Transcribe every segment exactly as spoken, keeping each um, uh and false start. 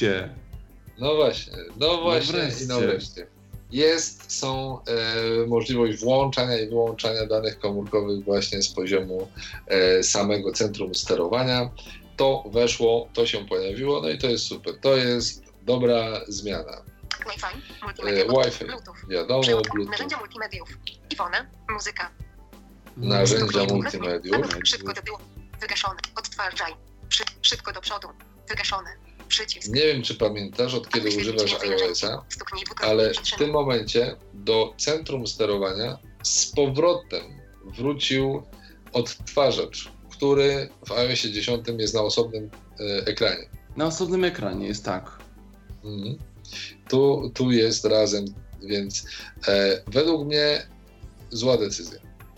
wreszcie! No właśnie, no właśnie no wreszcie. i no wreszcie. Jest, są e, możliwość włączania i wyłączania danych komórkowych właśnie z poziomu e, samego centrum sterowania. To weszło, to się pojawiło, no i to jest super. To jest dobra zmiana. Wi-Fi, E, multimedia, Wi-Fi, Bluetooth, wiadomo, Przełącz- Bluetooth, narzędzia multimediów, iPhone, muzyka, narzędzia multimediów. szybko do tyłu, wygaszone, odtwarzaj, Szy- szybko do przodu, wygaszone, przycisk. Nie wiem, czy pamiętasz, od kiedy Aby używasz świetlić więcej iOS-a, Stuknij dwukrotnie ale w przytrzymaj. tym momencie do centrum sterowania z powrotem wrócił odtwarzacz, który w iOSie dziesięć jest na osobnym e, ekranie. Na osobnym ekranie jest tak. Mhm. Tu, tu jest razem, więc e, według mnie zła decyzja.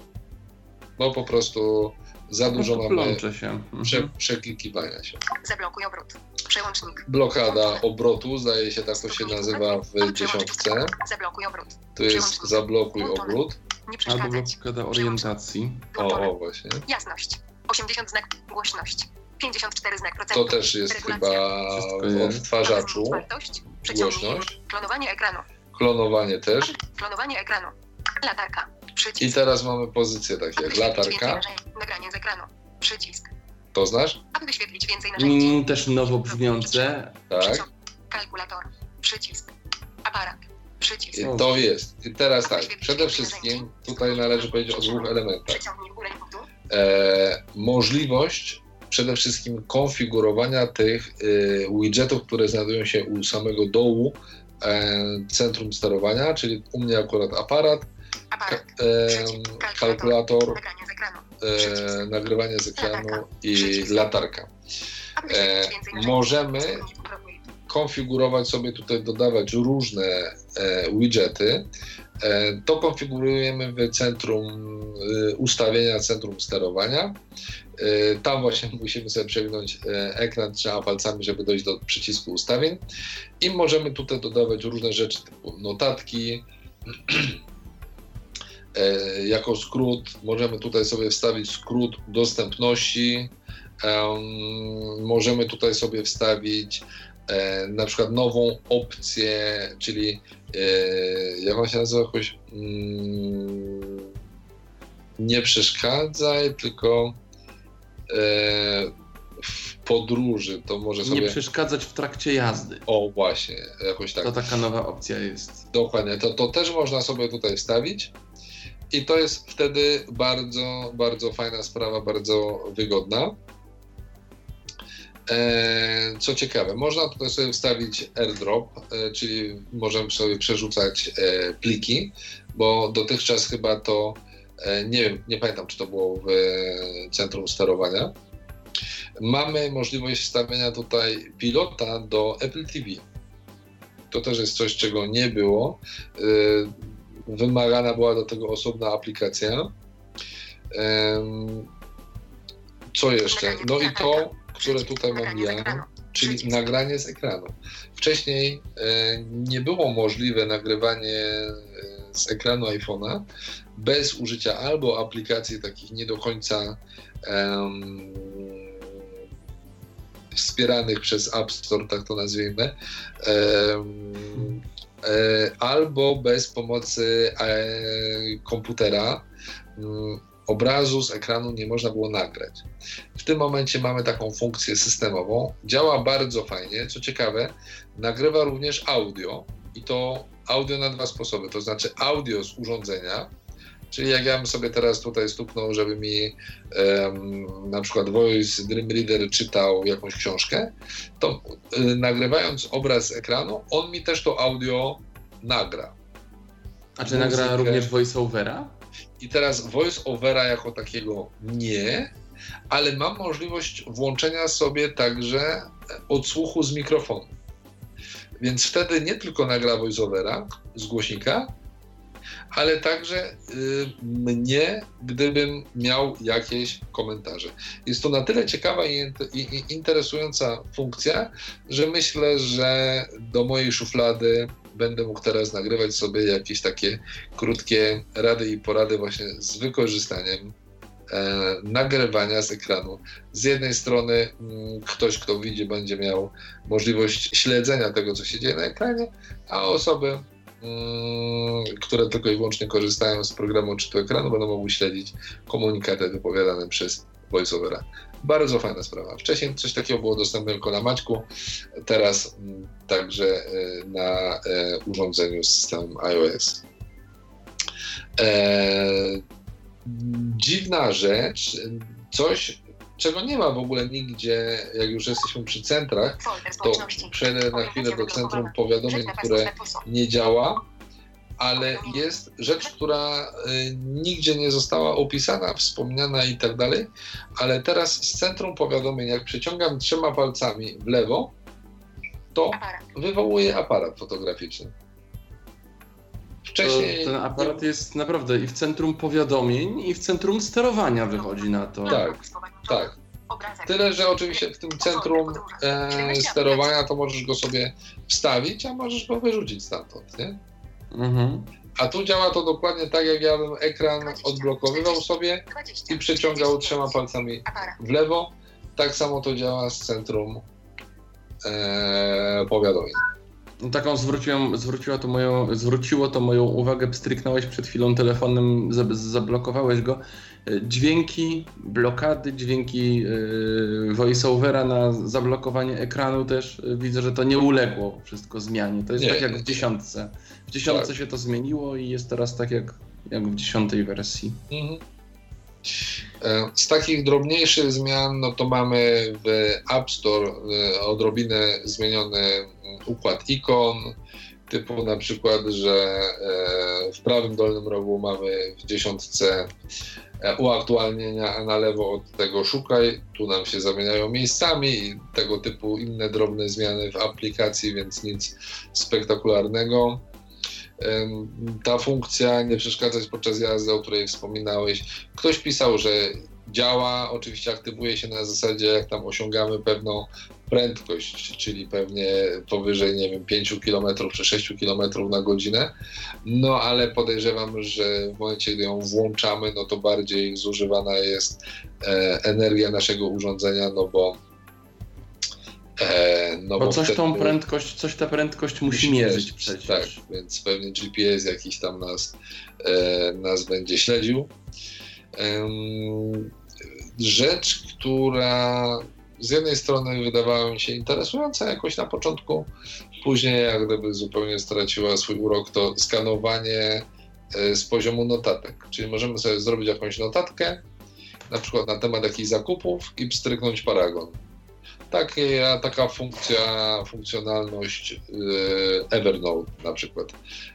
Bo po prostu za dużo mamy Plącze się. prze, Mhm. przeklikiwania się. Zablokuj obrót, przełącznik. Blokada obrotu, zdaje się tak to się nazywa w dziesiątce. Zablokuj obrót, Tu jest zablokuj obrót. nie Albo przeszkadzać. blokada orientacji. O, o właśnie. Jasność, osiemdziesiąt znak, głośność, pięćdziesiąt cztery znak To procentu. też jest Regulacja. chyba Wszystko w jest. odtwarzaczu. Wartość, przeciągnij. Głośność. Klonowanie ekranu, Klonowanie też. klonowanie ekranu, latarka, przycisk. I teraz mamy pozycje takie Aby jak wyświetlić latarka. więcej narzędzi. Nagranie z ekranu, przycisk. To znasz? Aby wyświetlić więcej narzędzi. Mm, też nowo brzmiące. Tak. Przyciąg. Kalkulator, przycisk. Aparat, przycisk. I to jest. I teraz tak, przede wszystkim tutaj należy powiedzieć o dwóch elementach. Przyciągnij w górę lub w dół. E, możliwość przede wszystkim konfigurowania tych y, widgetów, które znajdują się u samego dołu e, centrum sterowania, czyli u mnie akurat aparat, Aparat, e, przycisk. kalkulator, Nagranie z ekranu, e, przycisk. nagrywanie z ekranu i Przycisk. latarka. Aby wyświetlić więcej narzędzi. możemy Stuknij dwukrotnie. konfigurować sobie tutaj, dodawać różne e, widgety. E, to konfigurujemy w centrum e, ustawienia, centrum sterowania. E, tam właśnie musimy sobie przeglądać e, ekran, trzeba palcami, żeby dojść do przycisku ustawień i możemy tutaj dodawać różne rzeczy typu notatki. e, jako skrót możemy tutaj sobie wstawić skrót dostępności. E, możemy tutaj sobie wstawić E, na przykład nową opcję, czyli e, jak on się nazywa jakoś mm, nie przeszkadzaj, tylko e, w podróży, to może sobie... Nie przeszkadzać w trakcie jazdy. O właśnie, jakoś tak. To taka nowa opcja jest. Dokładnie, to, to też można sobie tutaj wstawić i to jest wtedy bardzo, bardzo fajna sprawa, bardzo wygodna. E, co ciekawe, można tutaj sobie wstawić AirDrop, e, czyli możemy sobie przerzucać e, pliki, bo dotychczas chyba to, e, nie wiem, nie pamiętam, czy to było w e, centrum sterowania. Mamy możliwość wstawienia tutaj pilota do Apple T V. To też jest coś, czego nie było. E, wymagana była do tego osobna aplikacja. E, co jeszcze? No i to, które tutaj mam ja, czyli nagranie z ekranu. Wcześniej e, nie było możliwe nagrywanie e, z ekranu iPhone'a bez użycia albo aplikacji takich nie do końca um, wspieranych przez App Store, tak to nazwijmy, um, e, albo bez pomocy e, komputera. Um, obrazu z ekranu nie można było nagrać. W tym momencie mamy taką funkcję systemową. Działa bardzo fajnie. Co ciekawe, nagrywa również audio i to audio na dwa sposoby. To znaczy audio z urządzenia, czyli jak ja bym sobie teraz tutaj stuknął, żeby mi um, na przykład Voice Dream Reader czytał jakąś książkę, to y, nagrywając obraz z ekranu, on mi też to audio nagra. A czy nagra Muzykę. również voiceovera? I teraz voice-overa jako takiego nie, ale mam możliwość włączenia sobie także odsłuchu z mikrofonu. Więc wtedy nie tylko nagra voice-overa z głośnika, ale także y, mnie, gdybym miał jakieś komentarze. Jest to na tyle ciekawa i, i, i interesująca funkcja, że myślę, że do mojej szuflady będę mógł teraz nagrywać sobie jakieś takie krótkie rady i porady właśnie z wykorzystaniem e, nagrywania z ekranu. Z jednej strony m, ktoś, kto widzi, będzie miał możliwość śledzenia tego, co się dzieje na ekranie, a osoby, m, które tylko i wyłącznie korzystają z programu odczytu ekranu, będą mogły śledzić komunikaty wypowiadane przez VoiceOvera. Bardzo fajna sprawa. Wcześniej coś takiego było dostępne tylko na Maćku, teraz m, także e, na e, urządzeniu z systemem iOS. E, dziwna rzecz, coś, czego nie ma w ogóle nigdzie, jak już jesteśmy przy centrach, to przejdę na chwilę do centrum powiadomień, które nie działa, ale jest rzecz, która y, nigdzie nie została opisana, wspomniana i tak dalej, ale teraz z centrum powiadomień, jak przeciągam trzema palcami w lewo, to wywołuje aparat fotograficzny. Wcześniej... To ten aparat jest naprawdę i w centrum powiadomień, i w centrum sterowania wychodzi na to. Tak, tak. Tyle, że oczywiście w tym centrum e, sterowania to możesz go sobie wstawić, a możesz go wyrzucić stamtąd, nie? Mhm. A tu działa to dokładnie tak, jak ja bym ekran odblokowywał sobie i przeciągał trzema palcami w lewo. Tak samo to działa z centrum e, powiadomień. Taką zwróciłem, zwróciła to moją, zwróciło to moją uwagę, pstryknąłeś przed chwilą telefonem, zablokowałeś go. Dźwięki, blokady, dźwięki yy, voiceovera na zablokowanie ekranu też yy, widzę, że to nie uległo wszystko zmianie. To jest nie, tak jak nie, w dziesiątce. W dziesiątce tak. się to zmieniło i jest teraz tak jak, jak w dziesiątej wersji. Mhm. Z takich drobniejszych zmian, no to mamy w App Store odrobinę zmieniony układ ikon, typu na przykład, że w prawym dolnym rogu mamy w dziesiątce uaktualnienia, a na lewo od tego szukaj, tu nam się zamieniają miejscami i tego typu inne drobne zmiany w aplikacji, więc nic spektakularnego. Ta funkcja nie przeszkadzać podczas jazdy, o której wspominałeś. Ktoś pisał, że działa, oczywiście aktywuje się na zasadzie, jak tam osiągamy pewną prędkość, czyli pewnie powyżej, nie wiem, pięć kilometrów czy sześć kilometrów na godzinę, no ale podejrzewam, że w momencie, gdy ją włączamy, no to bardziej zużywana jest e, energia naszego urządzenia, no bo E, no bo, bo coś wtedy tą prędkość, coś ta prędkość musi mierzyć przecież. Tak, więc pewnie G P S jakiś tam nas, e, nas będzie śledził. E, rzecz, która z jednej strony wydawała mi się interesująca jakoś na początku, później jak gdyby zupełnie straciła swój urok, to skanowanie e, z poziomu notatek. Czyli możemy sobie zrobić jakąś notatkę, na przykład na temat jakichś zakupów i pstryknąć paragon. Takie, taka funkcja, funkcjonalność yy, Evernote na przykład.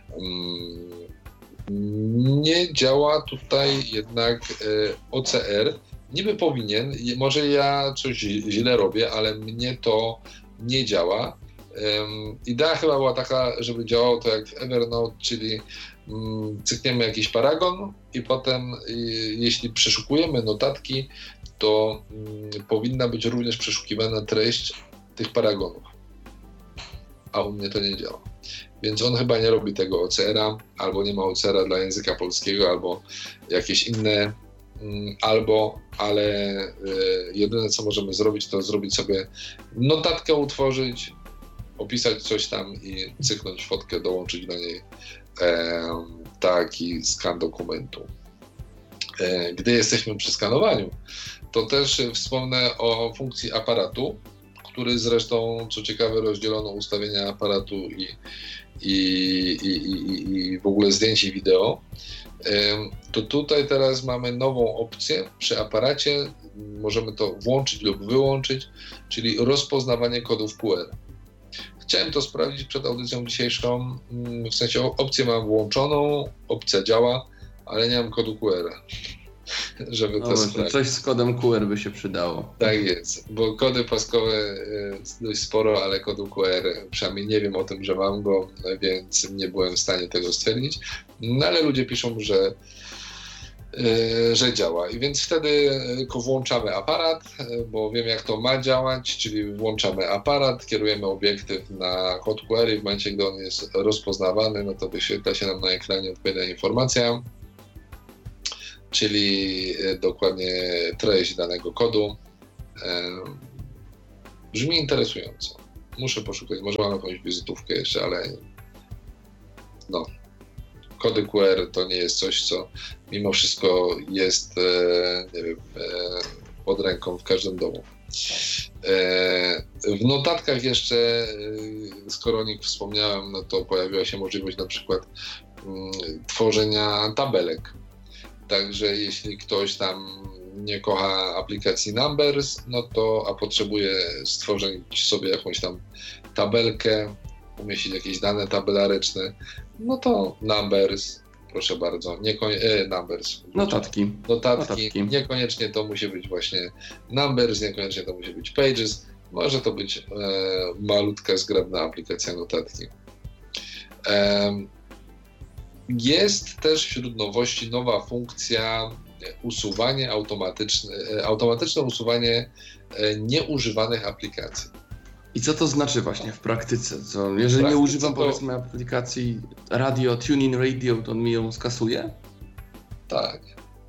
Yy, nie działa tutaj jednak yy, O C R. Niby powinien, może ja coś źle robię, ale mnie to nie działa. Yy, idea chyba była taka, żeby działało to jak w Evernote, czyli yy, cykniemy jakiś paragon i potem yy, jeśli przeszukujemy notatki, to mm, powinna być również przeszukiwana treść tych paragonów. A u mnie to nie działa. Więc on chyba nie robi tego O C R-a, albo nie ma O C R-a dla języka polskiego, albo jakieś inne, mm, albo, ale y, jedyne co możemy zrobić, to zrobić sobie notatkę, utworzyć, opisać coś tam i cyknąć fotkę, dołączyć do niej e, taki skan dokumentu. E, gdy jesteśmy przy skanowaniu, to też wspomnę o funkcji aparatu, który zresztą, co ciekawe, rozdzielono ustawienia aparatu i, i, i, i, i w ogóle zdjęć i wideo. To tutaj teraz mamy nową opcję przy aparacie, możemy to włączyć lub wyłączyć, czyli rozpoznawanie kodów Q R. Chciałem to sprawdzić przed audycją dzisiejszą, w sensie opcję mam włączoną, opcja działa, ale nie mam kodu Q R. Żeby to sprawdzić. Coś z kodem Q R by się przydało. Tak jest, bo kody paskowe dość sporo, ale kodu Q R przynajmniej nie wiem o tym, że mam go, więc nie byłem w stanie tego stwierdzić. No ale ludzie piszą, że, że działa. I więc wtedy włączamy aparat, bo wiem jak to ma działać, czyli włączamy aparat, kierujemy obiektyw na kod Q R i w momencie, gdy on jest rozpoznawany, no to wyświetla się nam na ekranie odpowiednia informacja. czyli dokładnie treść danego kodu. Brzmi interesująco. Muszę poszukać, może mam jakąś wizytówkę jeszcze, ale no, kody Q R to nie jest coś, co mimo wszystko jest, nie wiem, pod ręką w każdym domu. W notatkach jeszcze, skoro o nich wspomniałem, no to pojawiła się możliwość na przykład tworzenia tabelek. Także jeśli ktoś tam nie kocha aplikacji Numbers, no to a potrzebuje stworzyć sobie jakąś tam tabelkę, umieścić jakieś dane tabelaryczne, no to Numbers, proszę bardzo, niekonie- e, Numbers. Notatki. Notatki. Notatki. Niekoniecznie to musi być właśnie Numbers, niekoniecznie to musi być Pages, może to być e, malutka, zgrabna aplikacja notatki. E, jest też wśród nowości nowa funkcja usuwanie automatyczne, automatyczne usuwanie nieużywanych aplikacji. I co to znaczy właśnie w praktyce? Co, jeżeli praktyce nie używam to... powiedzmy aplikacji radio, TuneIn Radio, to on mi ją skasuje? Tak.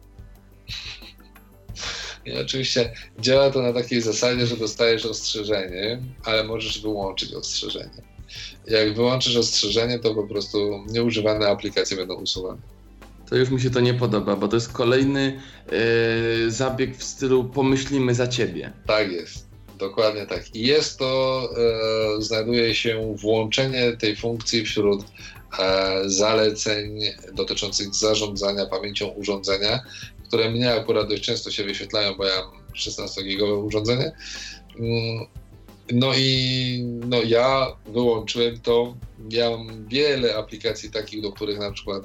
I oczywiście działa to na takiej zasadzie, że dostajesz ostrzeżenie, ale możesz wyłączyć ostrzeżenie. Jak wyłączysz ostrzeżenie, to po prostu nieużywane aplikacje będą usuwane. To już mi się to nie podoba, bo to jest kolejny yy, zabieg w stylu pomyślimy za ciebie. Tak jest, dokładnie tak. I jest to, e, znajduje się włączenie tej funkcji wśród e, zaleceń dotyczących zarządzania pamięcią urządzenia, które mnie akurat dość często się wyświetlają, bo ja mam szesnastogigowe urządzenie. Mm, No i no ja wyłączyłem to. Ja mam wiele aplikacji takich, do których na przykład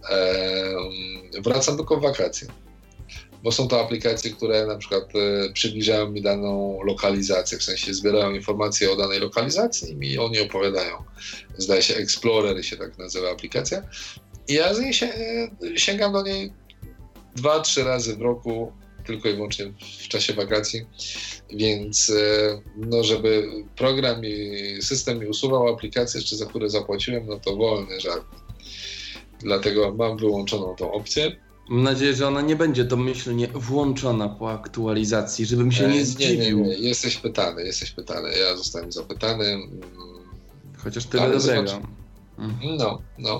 e, wracam tylko w wakacje. Bo są to aplikacje, które na przykład e, przybliżają mi daną lokalizację, w sensie zbierają informacje o danej lokalizacji i mi o niej opowiadają. Zdaje się Explorer się tak nazywa aplikacja. I ja z niej się, sięgam do niej dwa, trzy razy w roku, tylko i wyłącznie w czasie wakacji, więc no, żeby program i system mi usuwał aplikacje, jeszcze za które zapłaciłem, no to wolny żart. Dlatego mam wyłączoną tą opcję. Mam nadzieję, że ona nie będzie domyślnie włączona po aktualizacji, żebym się nie zdziwił. Nie, nie, nie. Jesteś pytany, jesteś pytany. Ja zostałem zapytany. Chociaż tyle Ale dobrego. zobacz, no, no.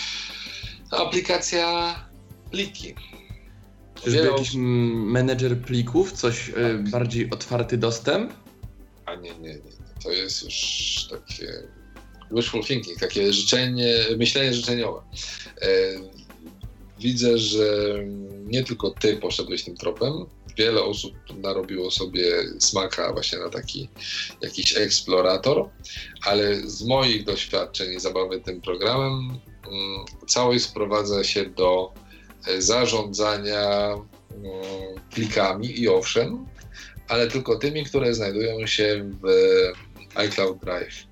Aplikacja pliki. Czyżby Wiele jakiś osób... menedżer plików, coś tak. y, bardziej otwarty dostęp? A nie, nie, nie. To jest już takie wishful thinking, takie życzenie, myślenie życzeniowe. E, widzę, że nie tylko ty poszedłeś tym tropem. Wiele osób narobiło sobie smaka właśnie na taki jakiś eksplorator, ale z moich doświadczeń i zabawy tym programem mm, całość sprowadza się do zarządzania plikami i owszem, ale tylko tymi, które znajdują się w iCloud Drive.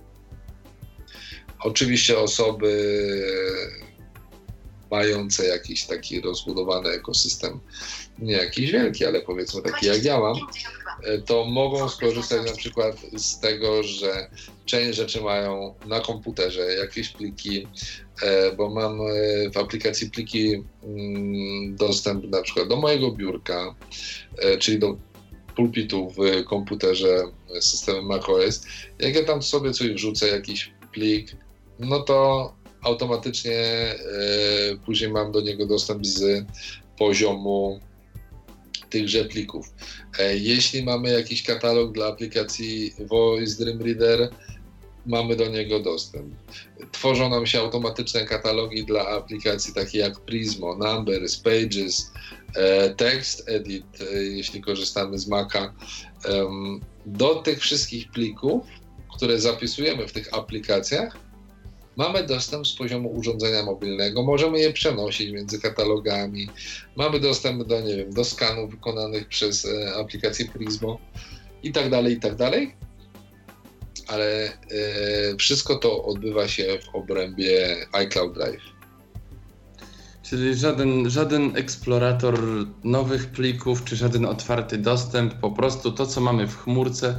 Oczywiście osoby mające jakiś taki rozbudowany ekosystem, nie jakiś wielki, ale powiedzmy taki jak ja mam, to mogą skorzystać na przykład z tego, że część rzeczy mają na komputerze, jakieś pliki, bo mam w aplikacji pliki dostęp na przykład do mojego biurka, czyli do pulpitu w komputerze systemem macOS. Jak ja tam sobie coś wrzucę, jakiś plik, no to automatycznie e, później mam do niego dostęp z poziomu tychże plików. E, jeśli mamy jakiś katalog dla aplikacji Voice Dream Reader, mamy do niego dostęp. Tworzą nam się automatyczne katalogi dla aplikacji takie jak Prismo, Numbers, Pages, e, Text Edit, e, jeśli korzystamy z Maca. E, do tych wszystkich plików, które zapisujemy w tych aplikacjach, mamy dostęp z poziomu urządzenia mobilnego, możemy je przenosić między katalogami, mamy dostęp do, nie wiem, do skanów wykonanych przez e, aplikację Prismo i tak dalej, i tak dalej, ale e, wszystko to odbywa się w obrębie iCloud Drive. Czyli żaden, żaden eksplorator nowych plików, czy żaden otwarty dostęp, po prostu to, co mamy w chmurce,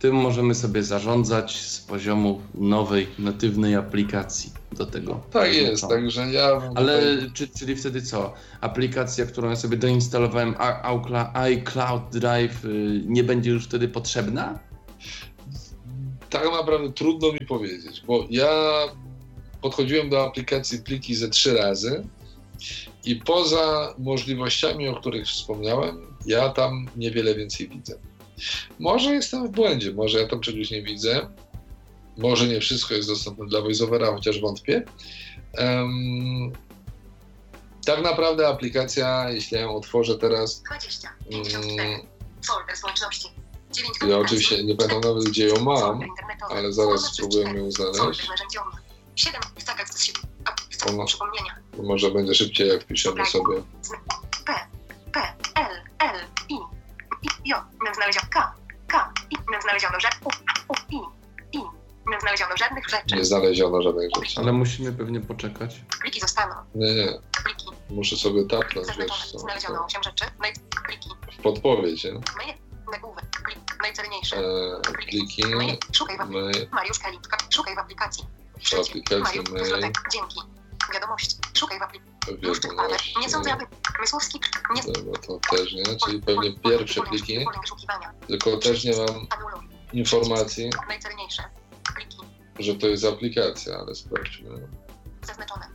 tym możemy sobie zarządzać z poziomu nowej, natywnej aplikacji do tego. Tak jest, także ja... Ale czy, czyli wtedy co? Aplikacja, którą ja sobie doinstalowałem, iCloud Drive, nie będzie już wtedy potrzebna? Tak naprawdę trudno mi powiedzieć, bo ja podchodziłem do aplikacji pliki ze trzy razy i poza możliwościami, o których wspomniałem, ja tam niewiele więcej widzę. Może jestem w błędzie, może ja tam czegoś nie widzę, może nie wszystko jest dostępne dla VoiceOvera, chociaż wątpię. Um, tak naprawdę aplikacja, jeśli ja ją otworzę teraz... dwadzieścia, pięćdziesiąt cztery, um, folder społeczności, dziewięć ja oczywiście nie pamiętam nawet, gdzie ją mam, ale zaraz spróbujemy ją znaleźć. siedem, wtagać z siebie, Ona, przypomnienia. może będzie szybciej, jak piszemy sobie. P, P, L, L, I, I, J, znaleziono K, K, I, znaleziono rzecz, U, U, I, I, znaleziono żadnych rzeczy. Nie znaleziono żadnych rzeczy. Ale musimy pewnie poczekać. Pliki zostaną. Nie, nie. Pliki. Muszę sobie tapnąć, wiesz co. Znaleziono osiem rzeczy. Naj... Pliki. Podpowiedź, nie? Mail. Nagłówek. Plik. Najcenniejsze. Eee, pliki. Mail. Szukaj w aplikacji. Mail. Mariusz Kalitka. Szukaj w aplikacji. W aplikacji Mariusz. mail. Dzięki. Wiadomości. Szukaj w aplikacji. Wiadomości. Nie są zjawy. Mysłowski. Nie. Dobra, to też nie, czyli pewnie pierwsze pliki. Tylko też nie mam informacji, Najcenniejsze. Pliki. że to jest aplikacja, ale sprawdźmy. Zaznaczone.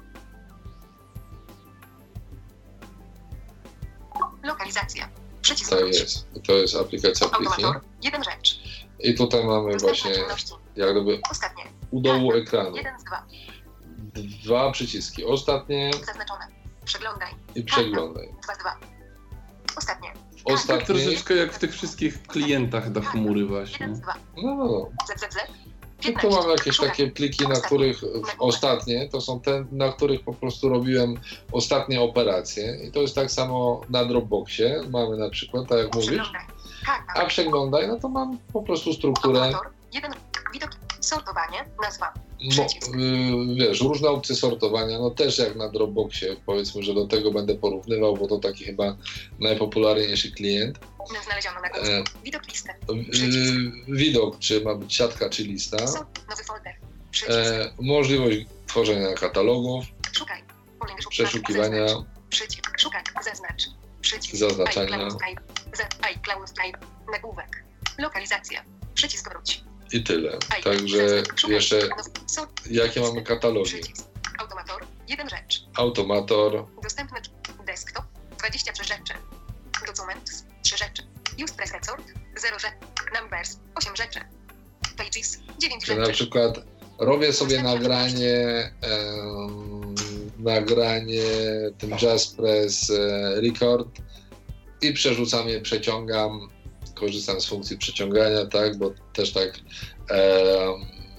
Lokalizacja. Przycisk Tak wróć. jest. To jest aplikacja pliki. Automator. Jeden rzecz. I tutaj mamy Dostępne właśnie czynności. jak gdyby Ostatnie. u dołu ekranu Jeden z dwa. dwa przyciski. Ostatnie Zaznaczone. Przeglądaj. i przeglądaj. Dwa z dwa. Ostatnie. Tak Ostatni, troszeczkę jak w tych wszystkich klientach do chmury właśnie. Jeden z dwa. no, no, no. Z, Z, Z. I tu mam jakieś takie pliki, na których ostatnie, to są te, na których po prostu robiłem ostatnie operacje. I to jest tak samo na Dropboxie. Mamy na przykład, tak jak mówisz. Przeglądaj. Karta. A przeglądaj, no to mam po prostu strukturę. Automator. Jeden. Widok. Sortowanie. Nazwa. No, yy, wiesz, różne opcje sortowania, no też jak na Dropboxie, powiedzmy, że do tego będę porównywał, bo to taki chyba najpopularniejszy klient. Znaleziono na E, widok listę. Yy, widok, czy ma być siatka, czy lista. Są. Nowy folder. Przycisk. E, możliwość tworzenia katalogów, Szukaj. Pole wyszukiwania. przeszukiwania, Zaznacz. Przycisk. Szukaj. Zaznacz. Przycisk. Zaznaczania. iCloud Drive. Z- iCloud Drive. Nagłówek. Lokalizacja. Przycisk wróć. i tyle. iCloud. Także Zaznacz. Szukaj. jeszcze Nowy- są- jakie mamy katalogi. Przycisk. Automator. Jeden rzecz. Automator, Dostępny desktop. dwadzieścia trzy rzeczy. Documents. trzy rzeczy. Use preset sort. zero rzeczy. Numbers. osiem rzeczy. Pages. dziewięć czy na rzeczy. przykład robię sobie nagranie, em, nagranie tym JazzPress e, Record i przerzucam je, przeciągam, korzystam z funkcji przeciągania, tak, bo też tak e,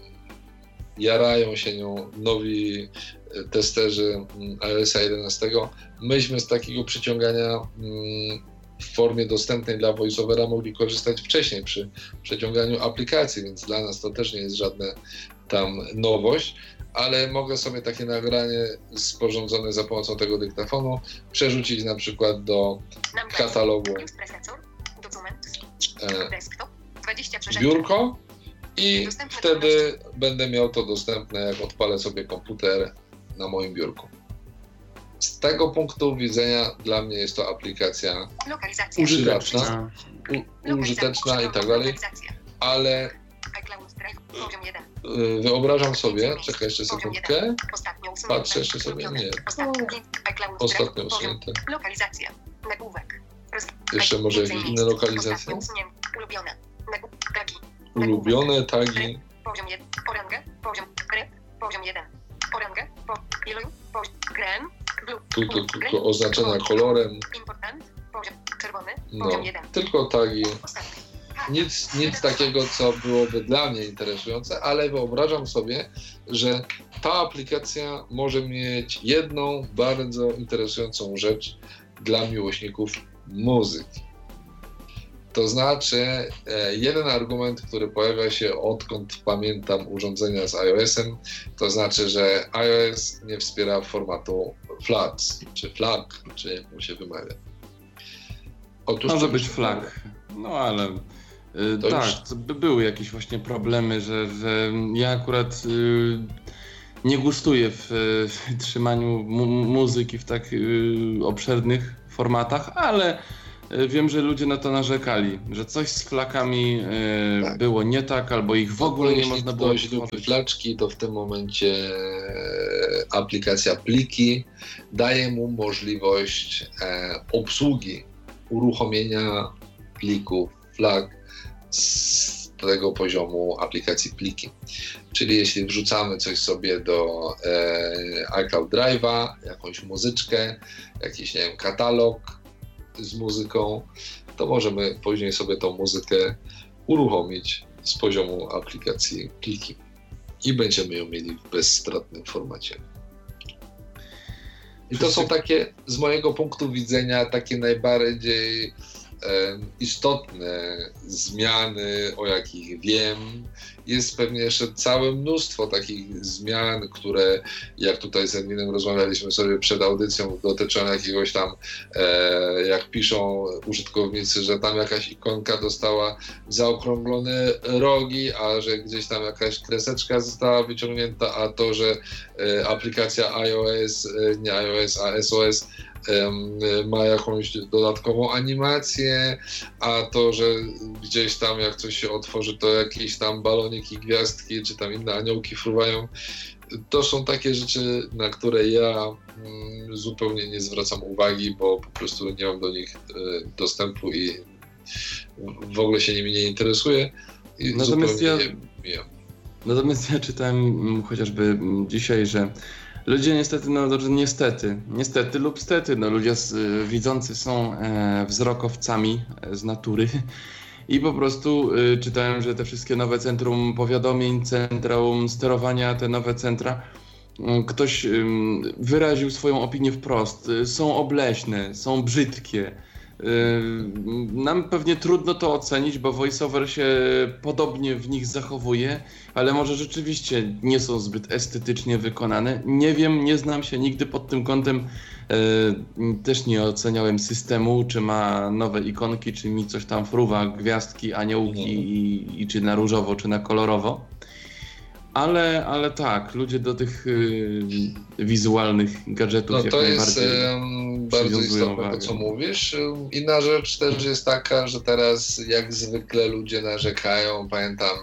jarają się nią nowi testerzy iOS jedenaście. Myśmy z takiego przeciągania mm, w formie dostępnej dla VoiceOvera mogli korzystać wcześniej przy przeciąganiu aplikacji, więc dla nas to też nie jest żadna tam nowość, ale mogę sobie takie nagranie sporządzone za pomocą tego dyktafonu przerzucić na przykład do Numbers. katalogu Use preset sort. Documents. e, Desktop. dwadzieścia trzy rzeczy. biurko i wtedy będę miał to dostępne, jak odpalę sobie komputer na moim biurku. Z tego punktu widzenia dla mnie jest to aplikacja Lokalizacja. użyteczna, u, użyteczna i tak dalej, Lokalizacja. ale iCloud Drive. Poziom jeden. y, wyobrażam sobie, czekaj jeszcze sekundkę, Ostatnio usunięte. patrzę jeszcze sobie, nie, Ostatnio iCloud ostatnio Drive. Poziom. usunięte. Lokalizacja. Nagłówek. Roz... Jeszcze może Więcej jakieś inne miejsc. lokalizacje? Ostatnio usunięte. Ulubione. Nagłówek. Tagi. Ulubione tagi, Poziom jeden. Orangę. Poziom. Ryb. Poziom jeden. Orangę. Po... Iluju. Poziom. Green. Blue. tu, tu tylko oznaczenia kolorem, Important. Poziom. Czerwony. no, Poziom jeden. tylko tagi. Ostatni. Nic, nic takiego, co byłoby dla mnie interesujące, ale wyobrażam sobie, że ta aplikacja może mieć jedną bardzo interesującą rzecz dla miłośników muzyki. To znaczy, e, jeden argument, który pojawia się odkąd pamiętam urządzenia z iOS-em, to znaczy, że iOS nie wspiera formatu flags, czy flag, czy jak mu się wymawia. Otóż Może być flag, no ale To tak, już... by były jakieś właśnie problemy, że, że ja akurat y, nie gustuję w, w trzymaniu mu- muzyki w tak y, obszernych formatach, ale y, wiem, że ludzie na to narzekali, że coś z flakami y, tak. było nie tak, albo ich w ogóle nie można było tworzyć. Jeśli ktoś lubi flaczki, to w tym momencie aplikacja Pliki daje mu możliwość e, obsługi, uruchomienia plików, flag z tego poziomu aplikacji Pliki. Czyli jeśli wrzucamy coś sobie do e, iCloud Drive'a, jakąś muzyczkę, jakiś, nie wiem, katalog z muzyką, to możemy później sobie tą muzykę uruchomić z poziomu aplikacji Pliki i będziemy ją mieli w bezstratnym formacie. I to są takie, z mojego punktu widzenia, takie najbardziej e, istotne zmiany, o jakich wiem. Jest pewnie jeszcze całe mnóstwo takich zmian, które, jak tutaj z Edwinem rozmawialiśmy sobie przed audycją, dotyczą jakiegoś tam, e, jak piszą użytkownicy, że tam jakaś ikonka dostała zaokrąglone rogi, a że gdzieś tam jakaś kreseczka została wyciągnięta, a to, że e, aplikacja iOS, e, nie iOS, a S O S ma jakąś dodatkową animację, a to, że gdzieś tam jak coś się otworzy, to jakieś tam baloniki, gwiazdki, czy tam inne aniołki fruwają. To są takie rzeczy, na które ja mm, zupełnie nie zwracam uwagi, bo po prostu nie mam do nich y, dostępu i w ogóle się nimi nie interesuję. I natomiast ja, nie, nie. natomiast ja czytałem chociażby dzisiaj, że ludzie niestety, no niestety, niestety lub stety, no ludzie z, widzący są e, wzrokowcami z natury i po prostu e, czytałem, że te wszystkie nowe centrum powiadomień, centrum sterowania, te nowe centra, e, ktoś e, wyraził swoją opinię wprost, e, są obleśne, są brzydkie. Nam pewnie trudno to ocenić, bo VoiceOver się podobnie w nich zachowuje, ale może rzeczywiście nie są zbyt estetycznie wykonane. Nie wiem, nie znam się nigdy pod tym kątem. Też nie oceniałem systemu, czy ma nowe ikonki, czy mi coś tam fruwa, gwiazdki, aniołki i, i czy na różowo, czy na kolorowo. Ale, ale tak, ludzie do tych y, wizualnych gadżetów no, jak to najbardziej jest um, bardzo istotne uwagę. To, co mówisz. Inna rzecz też jest taka, że teraz jak zwykle ludzie narzekają, pamiętam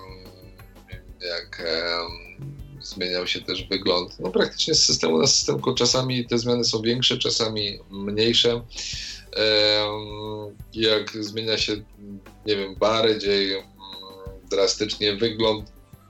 jak um, zmieniał się też wygląd, no praktycznie z systemu na system, tylko czasami te zmiany są większe, czasami mniejsze. Um, jak zmienia się, nie wiem, bardziej um, drastycznie wygląd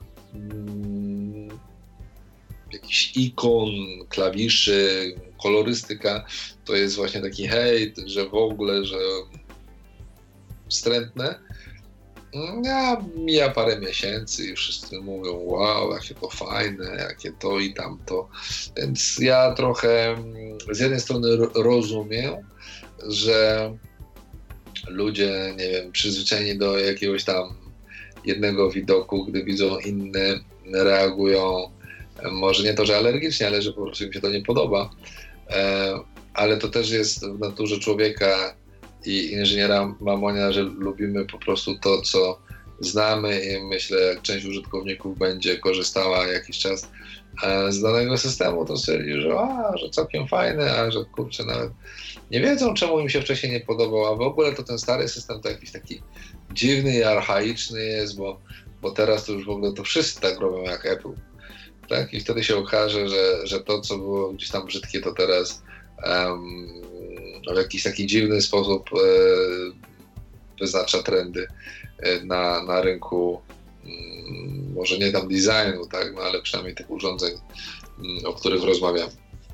jakichś ikon, klawiszy, kolorystyka, to jest właśnie taki hejt, że w ogóle, że wstrętne. Ja, mija parę miesięcy i wszyscy mówią, wow, jakie to fajne, jakie to i tamto. Więc ja trochę z jednej strony rozumiem, że ludzie, nie wiem, przyzwyczajeni do jakiegoś tam jednego widoku, gdy widzą inny, reagują może nie to, że alergicznie, ale że po prostu im się to nie podoba. Ale to też jest w naturze człowieka i inżyniera Mamonia, że lubimy po prostu to, co znamy i myślę, jak część użytkowników będzie korzystała jakiś czas z danego systemu, to stwierdzi, że, a, że całkiem fajne, a że kurczę, nawet nie wiedzą, czemu im się wcześniej nie podobał, a w ogóle to ten stary system to jakiś taki dziwny i archaiczny jest, bo, bo teraz to już w ogóle to wszyscy tak robią jak Apple. Tak? I wtedy się okaże, że, że to, co było gdzieś tam brzydkie, to teraz um, w jakiś taki dziwny sposób e, wyznacza trendy e, na, na rynku, m, może nie tam designu, tak? No, ale przynajmniej tych urządzeń, m, o których rozmawiam.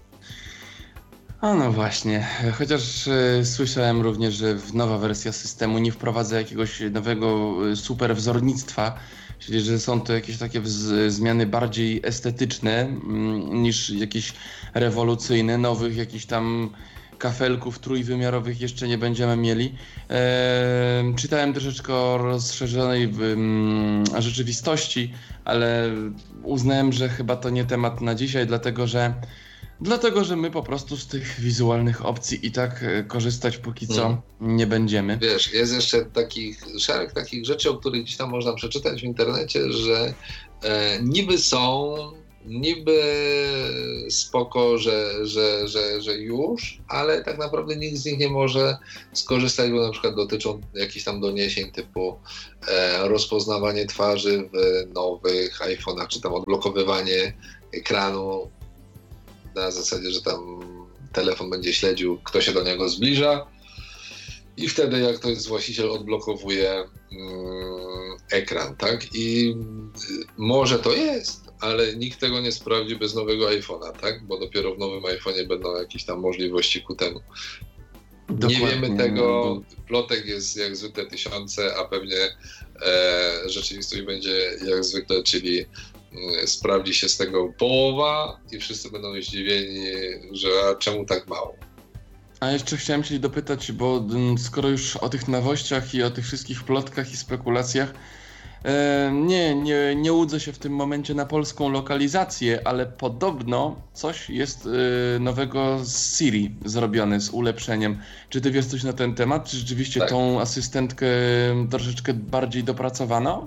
A no właśnie, chociaż e, słyszałem również, że nowa wersja systemu nie wprowadza jakiegoś nowego e, super wzornictwa, czyli że są to jakieś takie wz- zmiany bardziej estetyczne mm, niż jakieś rewolucyjne, nowych jakichś tam kafelków trójwymiarowych jeszcze nie będziemy mieli. E, czytałem troszeczkę o rozszerzonej w, mm, rzeczywistości, ale uznałem, że chyba to nie temat na dzisiaj, dlatego że Dlatego, że my po prostu z tych wizualnych opcji i tak korzystać póki co Hmm. nie będziemy. Wiesz, jest jeszcze takich szereg takich rzeczy, o których gdzieś tam można przeczytać w internecie, że e, niby są, niby spoko, że, że, że, że już, ale tak naprawdę nikt z nich nie może skorzystać, bo na przykład dotyczą jakichś tam doniesień typu e, rozpoznawanie twarzy w nowych iPhone'ach, czy tam odblokowywanie ekranu na zasadzie, że tam telefon będzie śledził, kto się do niego zbliża i wtedy jak to jest właściciel odblokowuje mm, ekran, tak? I y, może to jest, ale nikt tego nie sprawdzi bez nowego iPhone'a, tak? Bo dopiero w nowym iPhone'ie będą jakieś tam możliwości ku temu. Dokładnie. Nie wiemy tego, plotek jest jak zwykle tysiące, a pewnie e, rzeczywistość będzie jak zwykle, czyli e, sprawdzi się z tego połowa i wszyscy będą zdziwieni, że a czemu tak mało. A jeszcze chciałem się dopytać, bo mm, skoro już o tych nowościach i o tych wszystkich plotkach i spekulacjach, e, nie, nie, nie łudzę się w tym momencie na polską lokalizację, ale podobno coś jest e, nowego z Siri zrobione, z ulepszeniem. Czy ty wiesz coś na ten temat? Czy rzeczywiście Tak. tą asystentkę troszeczkę bardziej dopracowano?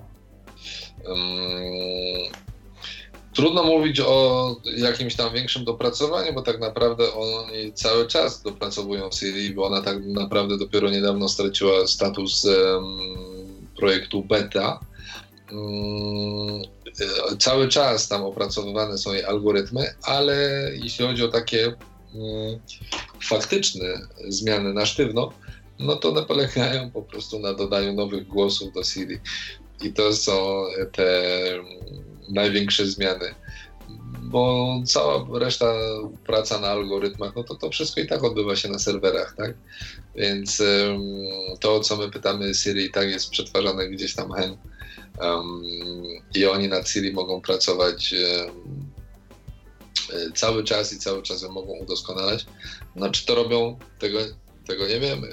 Um, Trudno mówić o jakimś tam większym dopracowaniu, bo tak naprawdę oni cały czas dopracowują Siri, bo ona tak naprawdę dopiero niedawno straciła status um, projektu beta. Um, cały czas tam opracowywane są jej algorytmy, ale jeśli chodzi o takie um, faktyczne zmiany na sztywno, no to one polegają po prostu na dodaniu nowych głosów do Siri. I to są te największe zmiany, bo cała reszta praca na algorytmach, no to to wszystko i tak odbywa się na serwerach, tak? Więc um, to, co my pytamy Siri, i tak jest przetwarzane gdzieś tam hen um, i oni nad Siri mogą pracować um, cały czas i cały czas ją mogą udoskonalać. No czy to robią, tego, tego nie wiemy.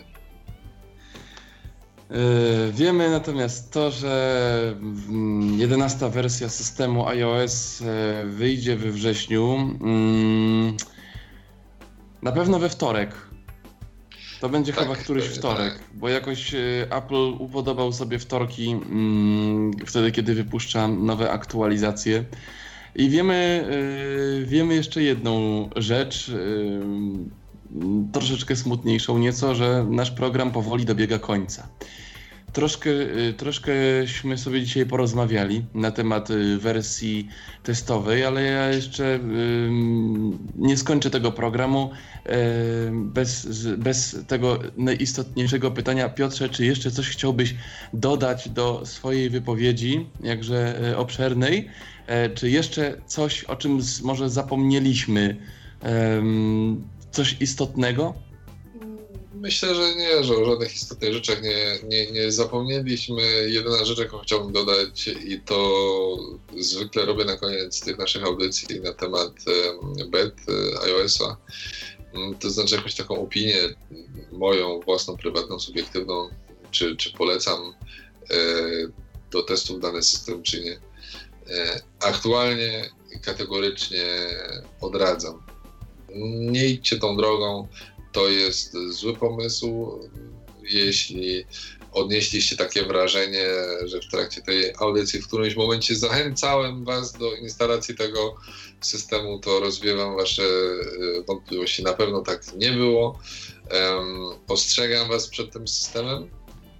Yy, wiemy natomiast to, że jedenasta wersja systemu iOS yy, wyjdzie we wrześniu. Yy, na pewno we wtorek. To będzie Tak, chyba któryś pewnie wtorek, tak. bo jakoś yy, Apple upodobał sobie wtorki, yy, wtedy kiedy wypuszcza nowe aktualizacje. I wiemy, yy, wiemy jeszcze jedną rzecz, yy, troszeczkę smutniejszą nieco, że nasz program powoli dobiega końca. Troszkę, troszkęśmy sobie dzisiaj porozmawiali na temat wersji testowej, ale ja jeszcze nie skończę tego programu bez, bez tego najistotniejszego pytania. Piotrze, czy jeszcze coś chciałbyś dodać do swojej wypowiedzi, jakże obszernej? Czy jeszcze coś, o czym może zapomnieliśmy, coś istotnego? Myślę, że nie, że o żadnych istotnych rzeczach nie, nie, nie zapomnieliśmy. Jedyna rzecz, jaką chciałbym dodać, i to zwykle robię na koniec tych naszych audycji na temat bet iOS-a, to znaczy jakąś taką opinię moją, własną, prywatną, subiektywną, czy, czy polecam do testów dany system, czy nie. Aktualnie kategorycznie odradzam. Nie idźcie tą drogą. To jest zły pomysł. Jeśli odnieśliście takie wrażenie, że w trakcie tej audycji w którymś momencie zachęcałem was do instalacji tego systemu, to rozwiewam wasze wątpliwości. Na pewno tak nie było. Um, ostrzegam was przed tym systemem. Um,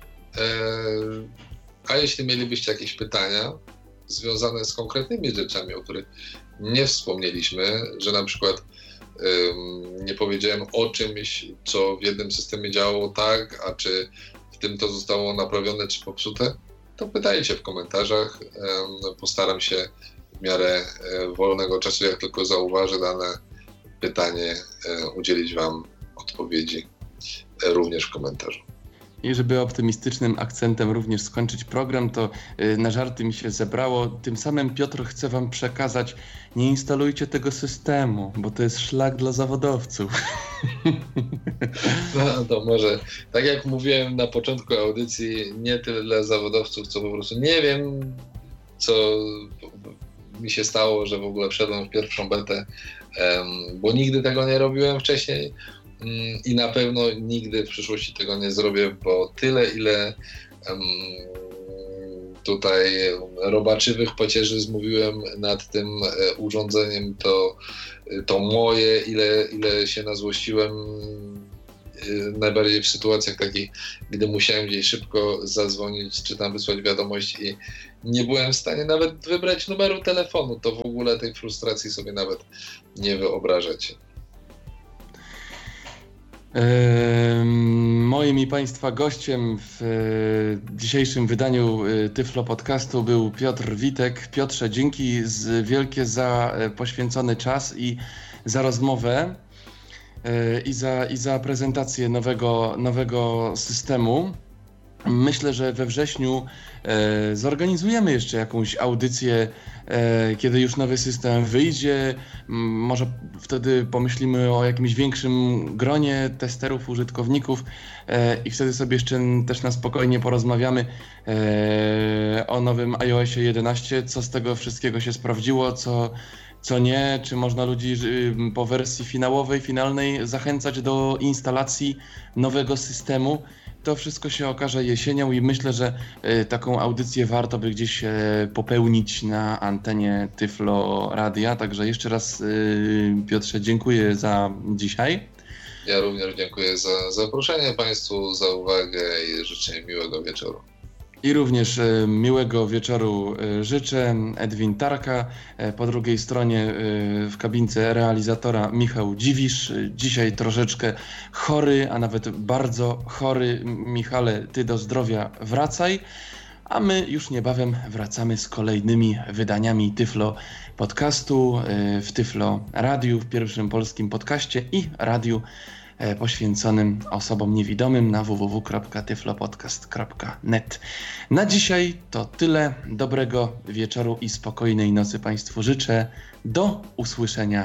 a jeśli mielibyście jakieś pytania związane z konkretnymi rzeczami, o których nie wspomnieliśmy, że na przykład nie powiedziałem o czymś, co w jednym systemie działało tak, a czy w tym to zostało naprawione czy popsute, to pytajcie w komentarzach. Postaram się w miarę wolnego czasu, jak tylko zauważę dane pytanie, udzielić wam odpowiedzi również w komentarzu. I żeby optymistycznym akcentem również skończyć program, to na żarty mi się zebrało. Tym samym Piotr chce wam przekazać: nie instalujcie tego systemu, bo to jest szlak dla zawodowców. No to może, tak jak mówiłem na początku audycji, nie tyle dla zawodowców, co po prostu nie wiem, co mi się stało, że w ogóle wszedłem w pierwszą betę, bo nigdy tego nie robiłem wcześniej i na pewno nigdy w przyszłości tego nie zrobię, bo tyle, ile tutaj robaczywych pacierzy zmówiłem nad tym urządzeniem, to, to moje, ile, ile się nazłościłem, najbardziej w sytuacjach takich, gdy musiałem gdzieś szybko zadzwonić, czy tam wysłać wiadomość i nie byłem w stanie nawet wybrać numeru telefonu, to w ogóle tej frustracji sobie nawet nie wyobrażacie. Moim i Państwa gościem w dzisiejszym wydaniu Tyflo Podcastu był Piotr Witek. Piotrze, dzięki wielkie za poświęcony czas i za rozmowę i za, i za prezentację nowego, nowego systemu. Myślę, że we wrześniu e, zorganizujemy jeszcze jakąś audycję, e, kiedy już nowy system wyjdzie. M, może wtedy pomyślimy o jakimś większym gronie testerów, użytkowników e, i wtedy sobie jeszcze też na spokojnie porozmawiamy e, o nowym iOSie jedenaście, co z tego wszystkiego się sprawdziło, co, co nie, czy można ludzi po wersji finałowej, finalnej zachęcać do instalacji nowego systemu. To wszystko się okaże jesienią i myślę, że y, taką audycję warto by gdzieś y, popełnić na antenie Tyflo Radia. Także jeszcze raz, y, Piotrze, dziękuję za dzisiaj. Ja również dziękuję za zaproszenie Państwu, za uwagę i życzę miłego wieczoru. I również y, miłego wieczoru y, życzę. Edwin Tarka, y, po drugiej stronie y, w kabince realizatora Michał Dziwisz. Y, dzisiaj troszeczkę chory, a nawet bardzo chory. Michale, ty do zdrowia wracaj. A my już niebawem wracamy z kolejnymi wydaniami Tyflo Podcastu y, w Tyflo Radiu, w pierwszym polskim podcaście i radiu poświęconym osobom niewidomym na w w w kropka tyflopodcast kropka net. Na dzisiaj to tyle. Dobrego wieczoru i spokojnej nocy Państwu życzę. Do usłyszenia.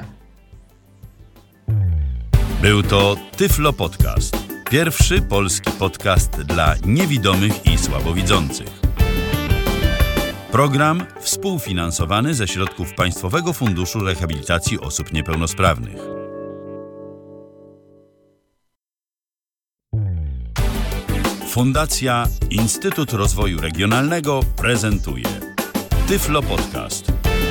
Był to Tyflo Podcast. Pierwszy polski podcast dla niewidomych i słabowidzących. Program współfinansowany ze środków Państwowego Funduszu Rehabilitacji Osób Niepełnosprawnych. Fundacja Instytut Rozwoju Regionalnego prezentuje Tyflo Podcast.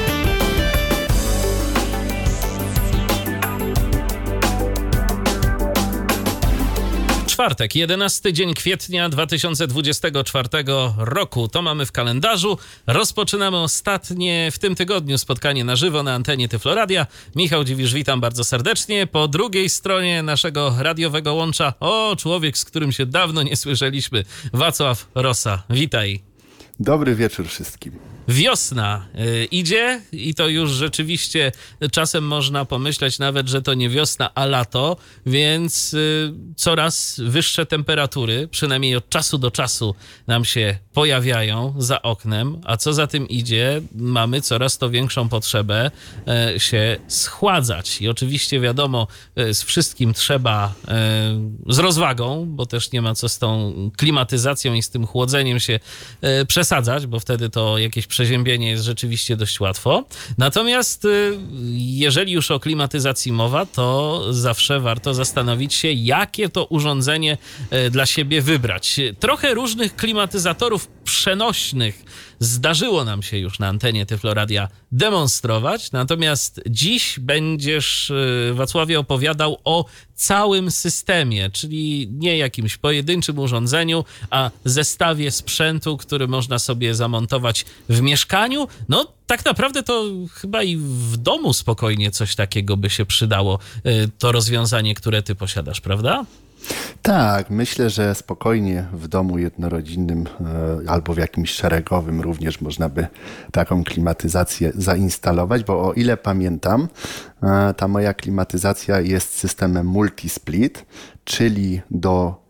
Czwartek, jedenasty dzień kwietnia dwa tysiące dwudziestego czwartego roku. To mamy w kalendarzu. Rozpoczynamy ostatnie w tym tygodniu spotkanie na żywo na antenie Tyflo Radia. Michał Dziwisz, witam bardzo serdecznie. Po drugiej stronie naszego radiowego łącza, o, człowiek, z którym się dawno nie słyszeliśmy, Wacław Rosa. Witaj. Dobry wieczór wszystkim. Wiosna y, idzie i to już rzeczywiście czasem można pomyśleć nawet, że to nie wiosna, a lato, więc y, coraz wyższe temperatury, przynajmniej od czasu do czasu nam się pojawiają za oknem, a co za tym idzie, mamy coraz to większą potrzebę y, się schładzać. I oczywiście wiadomo, y, z wszystkim trzeba y, z rozwagą, bo też nie ma co z tą klimatyzacją i z tym chłodzeniem się y, przesadzać, bo wtedy to jakieś przeziębienie jest rzeczywiście dość łatwo. Natomiast jeżeli już o klimatyzacji mowa, to zawsze warto zastanowić się, jakie to urządzenie dla siebie wybrać. Trochę różnych klimatyzatorów przenośnych zdarzyło nam się już na antenie Tyflo Radia demonstrować, natomiast dziś będziesz, Wacławie, opowiadał o całym systemie, czyli nie jakimś pojedynczym urządzeniu, a zestawie sprzętu, który można sobie zamontować w mieszkaniu. No tak naprawdę to chyba i w domu spokojnie coś takiego by się przydało, to rozwiązanie, które ty posiadasz, prawda? Tak, myślę, że spokojnie w domu jednorodzinnym e, albo w jakimś szeregowym również można by taką klimatyzację zainstalować, bo o ile pamiętam, e, ta moja klimatyzacja jest systemem multisplit, czyli do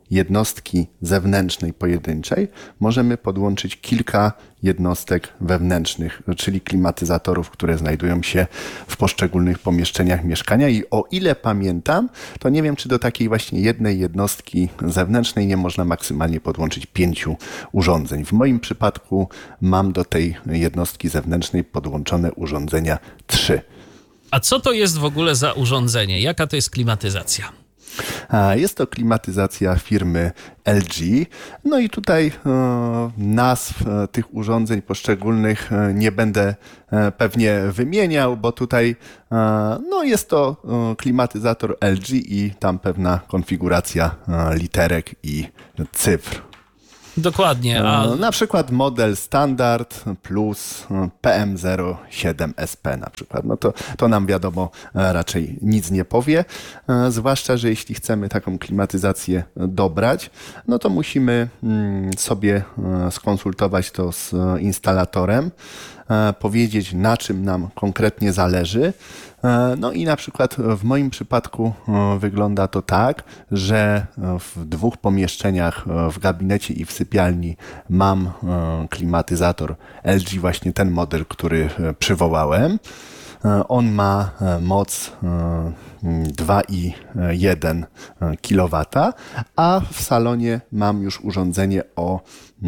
jednostki zewnętrznej pojedynczej możemy podłączyć kilka jednostek wewnętrznych, czyli klimatyzatorów, które znajdują się w poszczególnych pomieszczeniach mieszkania i o ile pamiętam, to nie wiem, czy do takiej właśnie jednej jednostki zewnętrznej nie można maksymalnie podłączyć pięciu urządzeń. W moim przypadku mam do tej jednostki zewnętrznej podłączone urządzenia trzy. A co to jest w ogóle za urządzenie? Jaka to jest klimatyzacja? Jest to klimatyzacja firmy L G. No i tutaj nazw tych urządzeń poszczególnych nie będę pewnie wymieniał, bo tutaj no jest to klimatyzator L G i tam pewna konfiguracja literek i cyfr. Dokładnie. A... Na przykład model standard plus P M zero siedem S P na przykład. No to, to nam wiadomo raczej nic nie powie, zwłaszcza, że jeśli chcemy taką klimatyzację dobrać, no to musimy sobie skonsultować to z instalatorem, powiedzieć, na czym nam konkretnie zależy. No i na przykład w moim przypadku wygląda to tak, że w dwóch pomieszczeniach, w gabinecie i w sypialni, mam klimatyzator L G, właśnie ten model, który przywołałem. On ma moc dwa i jeden kilowata, a w salonie mam już urządzenie o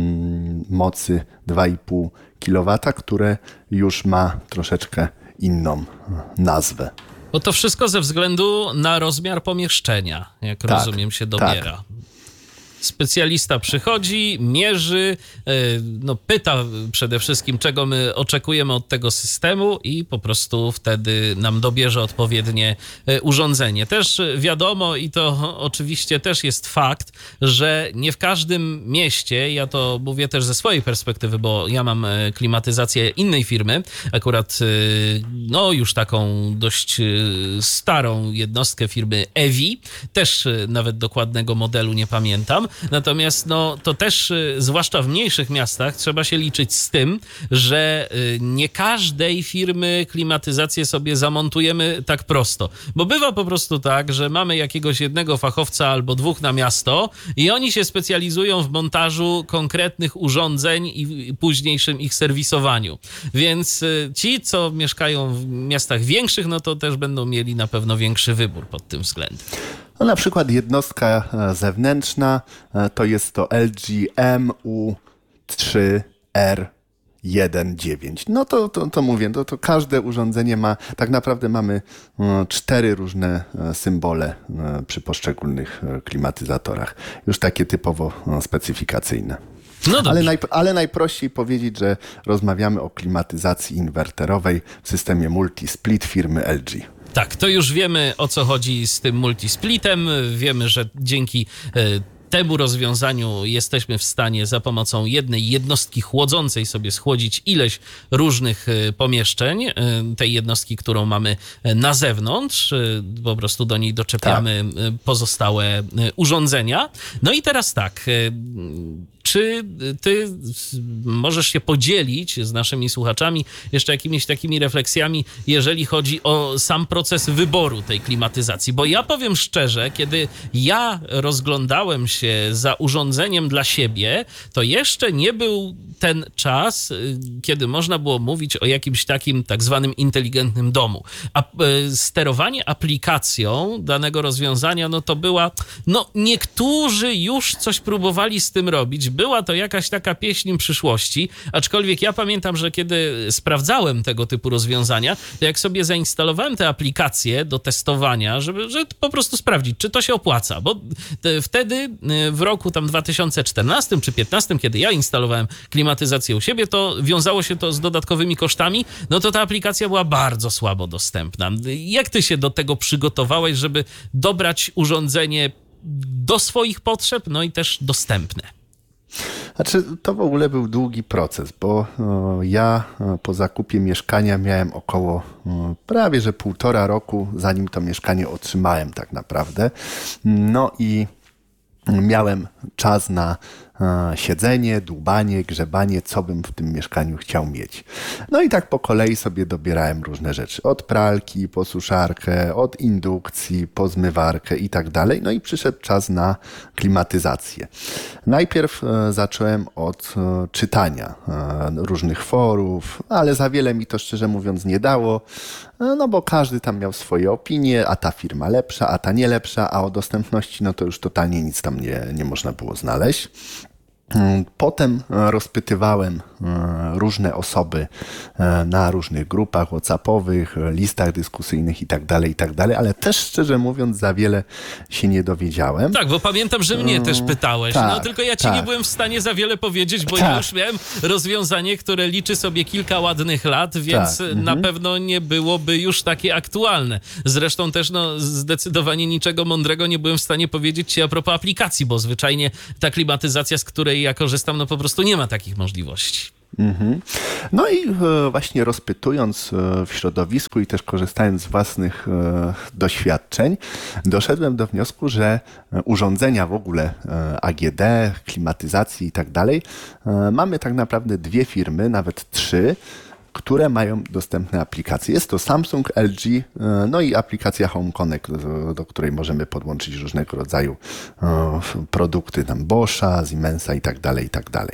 mocy dwa i pół kilowata, które już ma troszeczkę inną nazwę. Bo to wszystko ze względu na rozmiar pomieszczenia, jak tak, rozumiem, się dobiera. Tak. Specjalista przychodzi, mierzy, no pyta przede wszystkim, czego my oczekujemy od tego systemu i po prostu wtedy nam dobierze odpowiednie urządzenie. Też wiadomo, i to oczywiście też jest fakt, że nie w każdym mieście, ja to mówię też ze swojej perspektywy, bo ja mam klimatyzację innej firmy, akurat no już taką dość starą jednostkę firmy Evi, też nawet dokładnego modelu nie pamiętam. Natomiast no, to też, zwłaszcza w mniejszych miastach, trzeba się liczyć z tym, że nie każdej firmy klimatyzację sobie zamontujemy tak prosto. Bo bywa po prostu tak, że mamy jakiegoś jednego fachowca albo dwóch na miasto i oni się specjalizują w montażu konkretnych urządzeń i późniejszym ich serwisowaniu. Więc ci, co mieszkają w miastach większych, no to też będą mieli na pewno większy wybór pod tym względem. No na przykład jednostka zewnętrzna to jest to L G M U trzy R jeden dziewięć. No to, to, to mówię, to, to każde urządzenie ma, tak naprawdę mamy cztery różne symbole przy poszczególnych klimatyzatorach. Już takie typowo specyfikacyjne. No ale, naj, ale najprościej powiedzieć, że rozmawiamy o klimatyzacji inwerterowej w systemie multi-split firmy L G. Tak, to już wiemy, o co chodzi z tym multisplitem. Wiemy, że dzięki temu rozwiązaniu jesteśmy w stanie za pomocą jednej jednostki chłodzącej sobie schłodzić ileś różnych pomieszczeń, tej jednostki, którą mamy na zewnątrz, po prostu do niej doczepiamy tak. pozostałe urządzenia. No i teraz tak, czy ty możesz się podzielić z naszymi słuchaczami jeszcze jakimiś takimi refleksjami, jeżeli chodzi o sam proces wyboru tej klimatyzacji? Bo ja powiem szczerze, kiedy ja rozglądałem się za urządzeniem dla siebie, to jeszcze nie był ten czas, kiedy można było mówić o jakimś takim tak zwanym inteligentnym domu. A sterowanie aplikacją danego rozwiązania, no to była, no niektórzy już coś próbowali z tym robić. Była to jakaś taka pieśń przyszłości, aczkolwiek ja pamiętam, że kiedy sprawdzałem tego typu rozwiązania, to jak sobie zainstalowałem te aplikacje do testowania, żeby, żeby po prostu sprawdzić, czy to się opłaca, bo wtedy w roku tam dwa tysiące czternastym czy piętnastym, kiedy ja instalowałem klimatyzację u siebie, to wiązało się to z dodatkowymi kosztami, no to ta aplikacja była bardzo słabo dostępna. Jak ty się do tego przygotowałeś, żeby dobrać urządzenie do swoich potrzeb, no i też dostępne? Znaczy, to w ogóle był długi proces, bo ja po zakupie mieszkania miałem około prawie że półtora roku, zanim to mieszkanie otrzymałem tak naprawdę. No i miałem czas na siedzenie, dłubanie, grzebanie, co bym w tym mieszkaniu chciał mieć. No i tak po kolei sobie dobierałem różne rzeczy. Od pralki po suszarkę, od indukcji po zmywarkę i tak dalej. No i przyszedł czas na klimatyzację. Najpierw zacząłem od czytania różnych forów, ale za wiele mi to szczerze mówiąc nie dało, no bo każdy tam miał swoje opinie, a ta firma lepsza, a ta nie lepsza, a o dostępności no to już totalnie nic tam nie, nie można było znaleźć. Potem rozpytywałem różne osoby na różnych grupach whatsappowych, listach dyskusyjnych i tak dalej, i tak dalej, ale też szczerze mówiąc za wiele się nie dowiedziałem. Tak, bo pamiętam, że mnie też pytałeś, tak, no tylko ja ci tak. nie byłem w stanie za wiele powiedzieć, bo tak. ja już miałem rozwiązanie, które liczy sobie kilka ładnych lat, więc tak. na mhm. pewno nie byłoby już takie aktualne. Zresztą też no, zdecydowanie niczego mądrego nie byłem w stanie powiedzieć ci a propos aplikacji, bo zwyczajnie ta klimatyzacja, z której ja korzystam, no po prostu nie ma takich możliwości. Mhm. No i e, właśnie rozpytując e, w środowisku i też korzystając z własnych e, doświadczeń, doszedłem do wniosku, że urządzenia w ogóle e, A G D, klimatyzacji i tak dalej, e, mamy tak naprawdę dwie firmy, nawet trzy, które mają dostępne aplikacje. Jest to Samsung, L G, no i aplikacja Home Connect, do, do której możemy podłączyć różnego rodzaju e, produkty, tam Boscha, Siemensa i tak dalej, i tak dalej.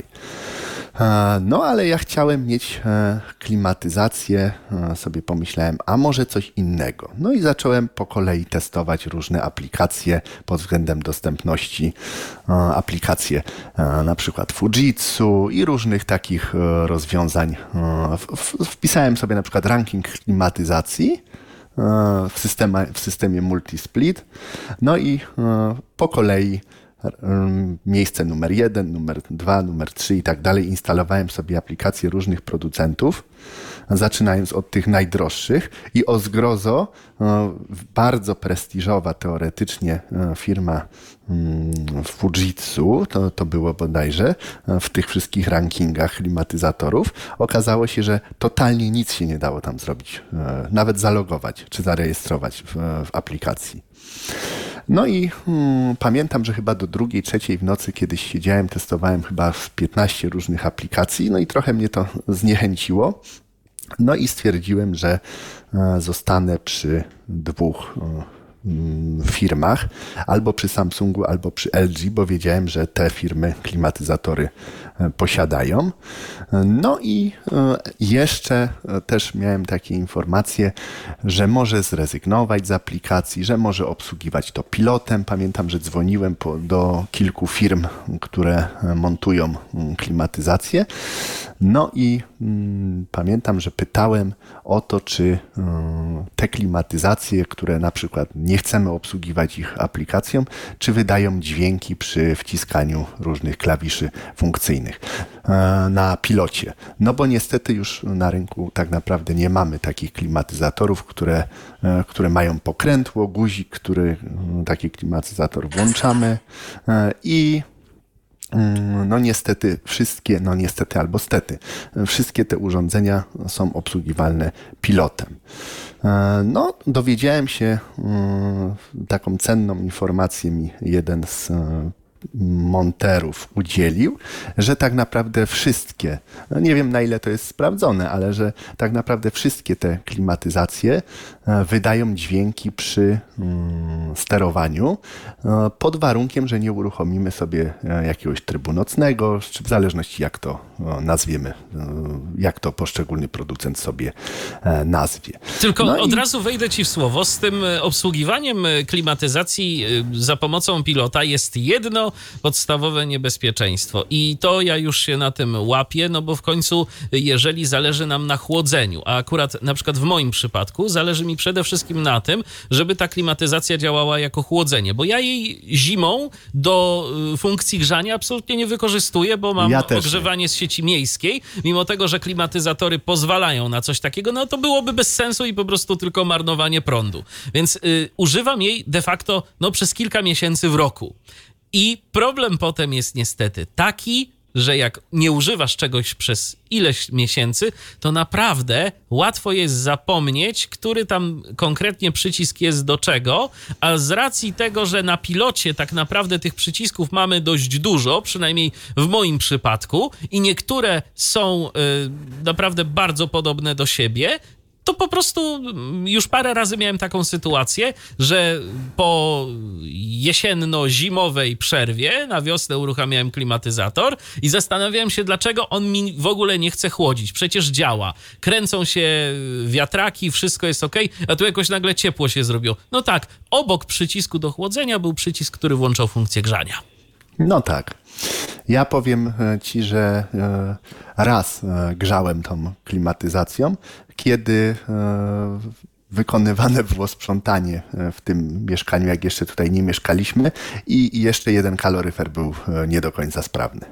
No, ale ja chciałem mieć klimatyzację, sobie pomyślałem, a może coś innego. No i zacząłem po kolei testować różne aplikacje pod względem dostępności, aplikacje na przykład Fujitsu i różnych takich rozwiązań. Wpisałem sobie na przykład ranking klimatyzacji w systemie, w systemie Multisplit, no i po kolei miejsce numer jeden, numer dwa, numer trzy i tak dalej. Instalowałem sobie aplikacje różnych producentów, zaczynając od tych najdroższych i o zgrozo bardzo prestiżowa teoretycznie firma Fujitsu, to, to było bodajże w tych wszystkich rankingach klimatyzatorów, okazało się, że totalnie nic się nie dało tam zrobić, nawet zalogować czy zarejestrować w, w aplikacji. No i hmm, pamiętam, że chyba do drugiej, trzeciej w nocy kiedyś siedziałem, testowałem chyba piętnaście różnych aplikacji, no i trochę mnie to zniechęciło. No i stwierdziłem, że e, zostanę przy dwóch e, firmach, albo przy Samsungu, albo przy L G, bo wiedziałem, że te firmy klimatyzatory posiadają. No i jeszcze też miałem takie informacje, że może zrezygnować z aplikacji, że może obsługiwać to pilotem. Pamiętam, że dzwoniłem po, do kilku firm, które montują klimatyzację. No i mm, pamiętam, że pytałem o to, czy mm, te klimatyzacje, które na przykład nie chcemy obsługiwać ich aplikacją, czy wydają dźwięki przy wciskaniu różnych klawiszy funkcyjnych e, na pilocie. No bo niestety już na rynku tak naprawdę nie mamy takich klimatyzatorów, które, e, które mają pokrętło, guzik, który m, taki klimatyzator włączamy e, i no niestety wszystkie, no niestety albo stety, wszystkie te urządzenia są obsługiwalne pilotem. No, dowiedziałem się, taką cenną informację mi jeden z monterów udzielił, że tak naprawdę wszystkie, no nie wiem na ile to jest sprawdzone, ale że tak naprawdę wszystkie te klimatyzacje wydają dźwięki przy sterowaniu pod warunkiem, że nie uruchomimy sobie jakiegoś trybu nocnego, czy w zależności jak to nazwiemy, jak to poszczególny producent sobie nazwie. Tylko no od i... razu wejdę ci w słowo, z tym obsługiwaniem klimatyzacji za pomocą pilota jest jedno podstawowe niebezpieczeństwo i to ja już się na tym łapię, no bo w końcu jeżeli zależy nam na chłodzeniu, a akurat na przykład w moim przypadku zależy mi przede wszystkim na tym, żeby ta klimatyzacja działała jako chłodzenie, bo ja jej zimą do funkcji grzania absolutnie nie wykorzystuję, bo mam ja ogrzewanie z sieci miejskiej, mimo tego, że klimatyzatory pozwalają na coś takiego, no to byłoby bez sensu i po prostu tylko marnowanie prądu. Więc y, używam jej de facto no, przez kilka miesięcy w roku. I problem potem jest niestety taki, że jak nie używasz czegoś przez ileś miesięcy, to naprawdę łatwo jest zapomnieć, który tam konkretnie przycisk jest do czego, a z racji tego, że na pilocie tak naprawdę tych przycisków mamy dość dużo, przynajmniej w moim przypadku, i niektóre są y, naprawdę bardzo podobne do siebie, to po prostu już parę razy miałem taką sytuację, że po jesienno-zimowej przerwie na wiosnę uruchamiałem klimatyzator i zastanawiałem się, dlaczego on mi w ogóle nie chce chłodzić. Przecież działa. Kręcą się wiatraki, wszystko jest ok, a tu jakoś nagle ciepło się zrobiło. No tak, obok przycisku do chłodzenia był przycisk, który włączał funkcję grzania. No tak. Ja powiem ci, że raz grzałem tą klimatyzacją, kiedy wykonywane było sprzątanie w tym mieszkaniu, jak jeszcze tutaj nie mieszkaliśmy, i jeszcze jeden kaloryfer był nie do końca sprawny.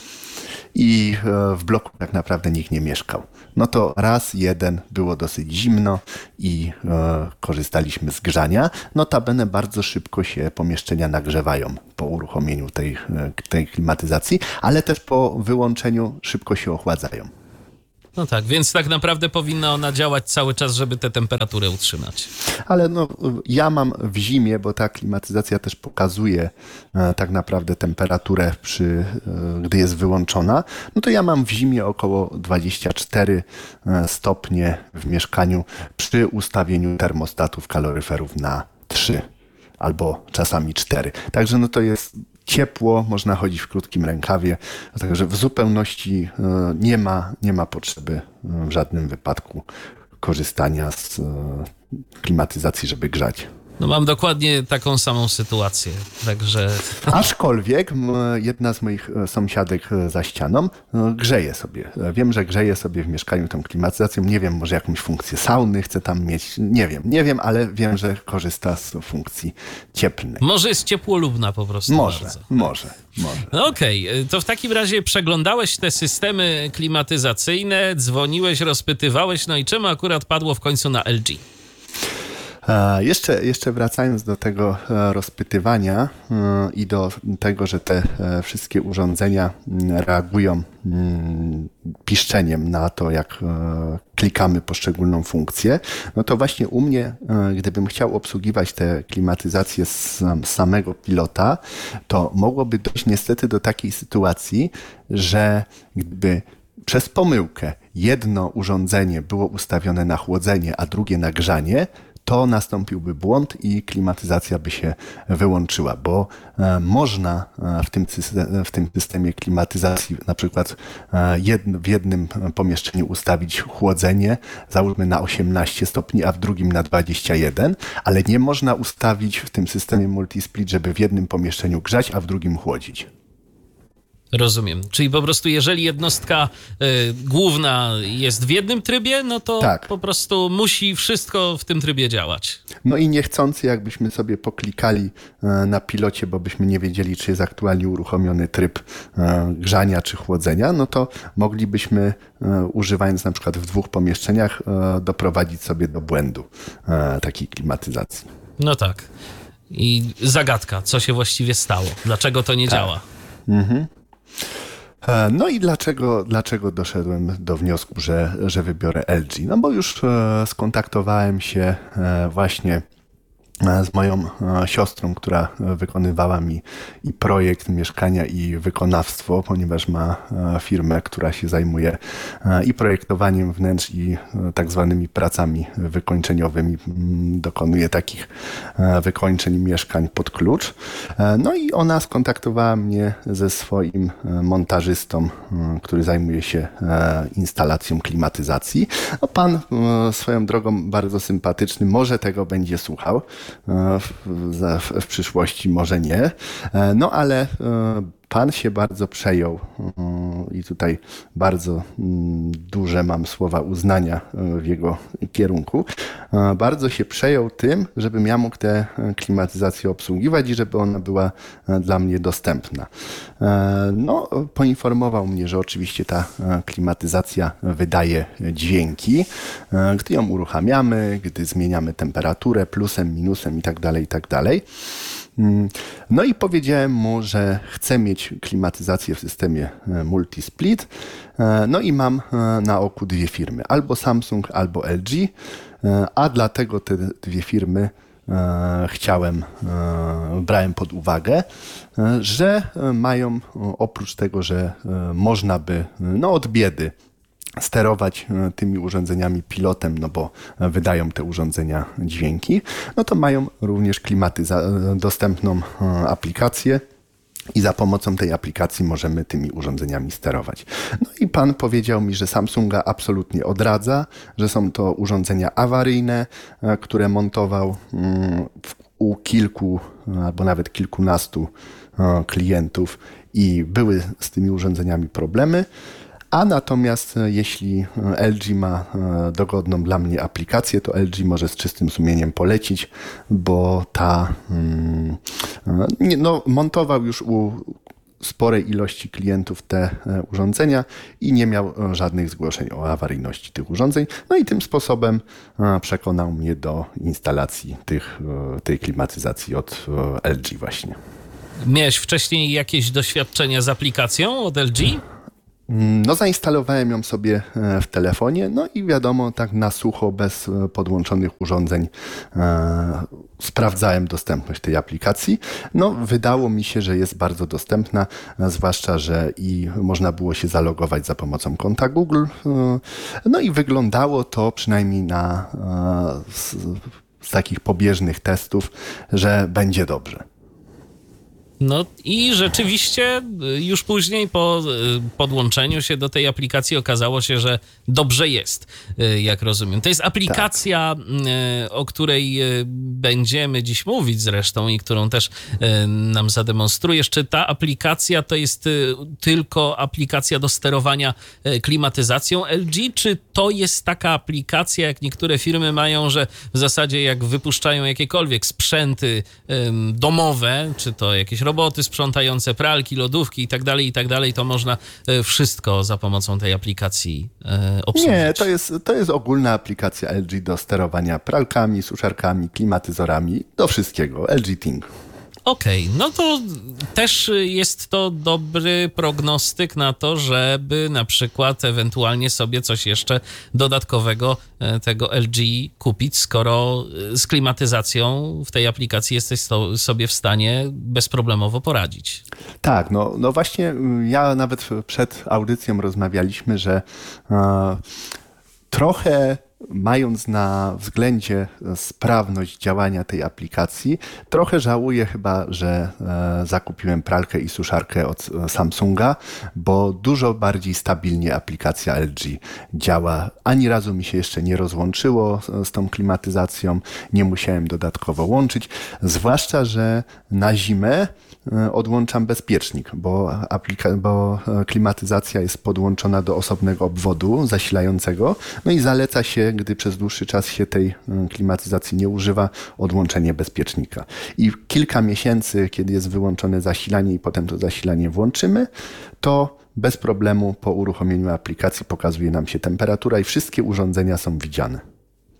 I w bloku tak naprawdę nikt nie mieszkał. No to raz, jeden, było dosyć zimno i e, korzystaliśmy z grzania. Notabene bardzo szybko się pomieszczenia nagrzewają po uruchomieniu tej, tej klimatyzacji, ale też po wyłączeniu szybko się ochładzają. No tak, więc tak naprawdę powinna ona działać cały czas, żeby tę temperaturę utrzymać. Ale no, ja mam w zimie, bo ta klimatyzacja też pokazuje e, tak naprawdę temperaturę, przy, e, gdy jest wyłączona, no to ja mam w zimie około dwadzieścia cztery stopnie w mieszkaniu przy ustawieniu termostatów kaloryferów na trzy albo czasami cztery. Także no to jest ciepło, można chodzić w krótkim rękawie, także w zupełności nie ma, nie ma potrzeby w żadnym wypadku korzystania z klimatyzacji, żeby grzać. No mam dokładnie taką samą sytuację, także... Aczkolwiek jedna z moich sąsiadek za ścianą grzeje sobie. Wiem, że grzeje sobie w mieszkaniu tą klimatyzacją. Nie wiem, może jakąś funkcję sauny chce tam mieć. Nie wiem, nie wiem, ale wiem, że korzysta z funkcji cieplnej. Może jest ciepłolubna po prostu. Może, bardzo. może, może. No okej, okay. To w takim razie przeglądałeś te systemy klimatyzacyjne, dzwoniłeś, rozpytywałeś, no i czemu akurat padło w końcu na L G? Jeszcze, jeszcze wracając do tego rozpytywania i do tego, że te wszystkie urządzenia reagują piszczeniem na to, jak klikamy poszczególną funkcję, no to właśnie u mnie, gdybym chciał obsługiwać te klimatyzacje z samego pilota, to mogłoby dojść niestety do takiej sytuacji, że gdyby przez pomyłkę jedno urządzenie było ustawione na chłodzenie, a drugie na grzanie, to nastąpiłby błąd i klimatyzacja by się wyłączyła, bo można w tym, w tym systemie klimatyzacji na przykład jedno, w jednym pomieszczeniu ustawić chłodzenie, załóżmy na osiemnaście stopni, a w drugim na dwadzieścia jeden, ale nie można ustawić w tym systemie multisplit, żeby w jednym pomieszczeniu grzać, a w drugim chłodzić. Rozumiem. Czyli po prostu jeżeli jednostka y, główna jest w jednym trybie, no to tak. Po prostu musi wszystko w tym trybie działać. No i niechcący, jakbyśmy sobie poklikali y, na pilocie, bo byśmy nie wiedzieli, czy jest aktualnie uruchomiony tryb y, grzania czy chłodzenia, no to moglibyśmy, y, używając na przykład w dwóch pomieszczeniach, y, doprowadzić sobie do błędu y, takiej klimatyzacji. No tak. I zagadka, co się właściwie stało? Dlaczego to nie tak. działa? Mhm. No i dlaczego, dlaczego doszedłem do wniosku, że, że wybiorę L G? No bo już skontaktowałem się właśnie z moją siostrą, która wykonywała mi i projekt mieszkania, i wykonawstwo, ponieważ ma firmę, która się zajmuje i projektowaniem wnętrz, i tak zwanymi pracami wykończeniowymi. Dokonuje takich wykończeń mieszkań pod klucz. No i ona skontaktowała mnie ze swoim montażystą, który zajmuje się instalacją klimatyzacji. No pan swoją drogą bardzo sympatyczny, może tego będzie słuchał W, w, w przyszłości, może nie, no ale pan się bardzo przejął i tutaj bardzo duże mam słowa uznania w jego kierunku. Bardzo się przejął tym, żebym ja mógł tę klimatyzację obsługiwać i żeby ona była dla mnie dostępna. No, poinformował mnie, że oczywiście ta klimatyzacja wydaje dźwięki, gdy ją uruchamiamy, gdy zmieniamy temperaturę plusem, minusem i tak dalej, i tak dalej. No i powiedziałem mu, że chcę mieć klimatyzację w systemie multisplit. No i mam na oku dwie firmy, albo Samsung, albo L G, a dlatego te dwie firmy chciałem, brałem pod uwagę, że mają oprócz tego, że można by no od biedy sterować tymi urządzeniami pilotem, no bo wydają te urządzenia dźwięki, no to mają również klimatyza- dostępną aplikację i za pomocą tej aplikacji możemy tymi urządzeniami sterować. No i pan powiedział mi, że Samsunga absolutnie odradza, że są to urządzenia awaryjne, które montował u kilku albo nawet kilkunastu klientów i były z tymi urządzeniami problemy. A natomiast jeśli L G ma dogodną dla mnie aplikację, to L G może z czystym sumieniem polecić, bo ta no, montował już u sporej ilości klientów te urządzenia i nie miał żadnych zgłoszeń o awaryjności tych urządzeń. No i tym sposobem przekonał mnie do instalacji tych, tej klimatyzacji od L G właśnie. Miałeś wcześniej jakieś doświadczenia z aplikacją od L G? No zainstalowałem ją sobie w telefonie, no i wiadomo, tak na sucho, bez podłączonych urządzeń e, sprawdzałem dostępność tej aplikacji. No wydało mi się, że jest bardzo dostępna, zwłaszcza, że i można było się zalogować za pomocą konta Google. E, no i wyglądało to przynajmniej na e, z, z takich pobieżnych testów, że będzie dobrze. No i rzeczywiście już później po podłączeniu się do tej aplikacji okazało się, że dobrze jest, jak rozumiem. To jest aplikacja, tak, o której będziemy dziś mówić zresztą i którą też nam zademonstrujesz. Czy ta aplikacja to jest tylko aplikacja do sterowania klimatyzacją L G, czy to jest taka aplikacja, jak niektóre firmy mają, że w zasadzie jak wypuszczają jakiekolwiek sprzęty domowe, czy to jakieś roboty sprzątające, pralki, lodówki i tak dalej, i tak dalej, to można wszystko za pomocą tej aplikacji obsługiwać. Nie, to jest, to jest ogólna aplikacja L G do sterowania pralkami, suszarkami, klimatyzorami, do wszystkiego. L G Ting. Okej, okay, no to też jest to dobry prognostyk na to, żeby na przykład ewentualnie sobie coś jeszcze dodatkowego tego L G kupić, skoro z klimatyzacją w tej aplikacji jesteś sobie w stanie bezproblemowo poradzić. Tak, no, no właśnie ja nawet przed audycją rozmawialiśmy, że e, trochę mając na względzie sprawność działania tej aplikacji, trochę żałuję chyba, że e, zakupiłem pralkę i suszarkę od Samsunga, bo dużo bardziej stabilnie aplikacja L G działa. Ani razu mi się jeszcze nie rozłączyło z, z tą klimatyzacją, nie musiałem dodatkowo łączyć, zwłaszcza, że na zimę odłączam bezpiecznik, bo, aplika- bo klimatyzacja jest podłączona do osobnego obwodu zasilającego, no i zaleca się, gdy przez dłuższy czas się tej klimatyzacji nie używa, odłączenie bezpiecznika. I kilka miesięcy, kiedy jest wyłączone zasilanie i potem to zasilanie włączymy, to bez problemu po uruchomieniu aplikacji pokazuje nam się temperatura i wszystkie urządzenia są widziane.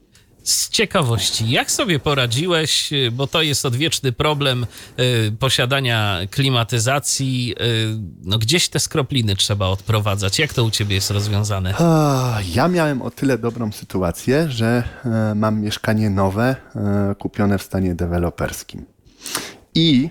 Z ciekawości, jak sobie poradziłeś, bo to jest odwieczny problem y, posiadania klimatyzacji, y, no gdzieś te skropliny trzeba odprowadzać. Jak to u ciebie jest rozwiązane? Ja miałem o tyle dobrą sytuację, że e, mam mieszkanie nowe, e, kupione w stanie deweloperskim. I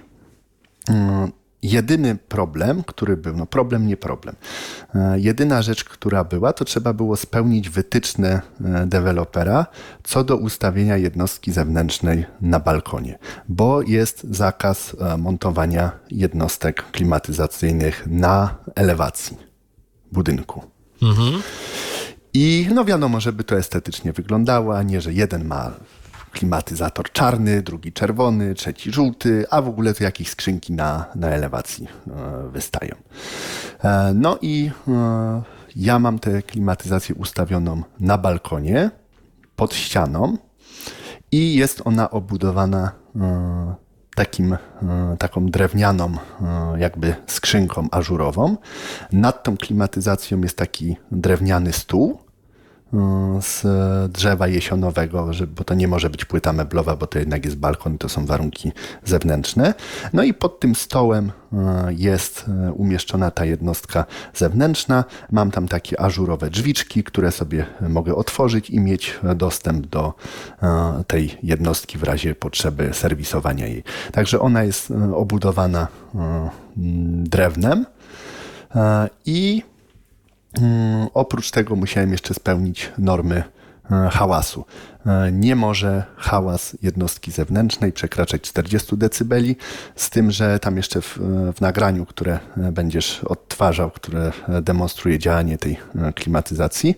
e, jedyny problem, który był, no problem nie problem, e, jedyna rzecz, która była, to trzeba było spełnić wytyczne e, dewelopera co do ustawienia jednostki zewnętrznej na balkonie, bo jest zakaz e, montowania jednostek klimatyzacyjnych na elewacji budynku. Mhm. I no wiadomo, żeby to estetycznie wyglądało, a nie, że jeden ma klimatyzator czarny, drugi czerwony, trzeci żółty, a w ogóle to jakieś skrzynki na, na elewacji e, wystają. E, no i e, ja mam tę klimatyzację ustawioną na balkonie, pod ścianą i jest ona obudowana e, takim, e, taką drewnianą e, jakby skrzynką ażurową. Nad tą klimatyzacją jest taki drewniany stół, z drzewa jesionowego, bo to nie może być płyta meblowa, bo to jednak jest balkon, to są warunki zewnętrzne. No i pod tym stołem jest umieszczona ta jednostka zewnętrzna. Mam tam takie ażurowe drzwiczki, które sobie mogę otworzyć i mieć dostęp do tej jednostki w razie potrzeby serwisowania jej. Także ona jest obudowana drewnem i oprócz tego musiałem jeszcze spełnić normy hałasu. Nie może hałas jednostki zewnętrznej przekraczać czterdzieści decybeli, z tym, że tam jeszcze w, w nagraniu, które będziesz odtwarzał, które demonstruje działanie tej klimatyzacji,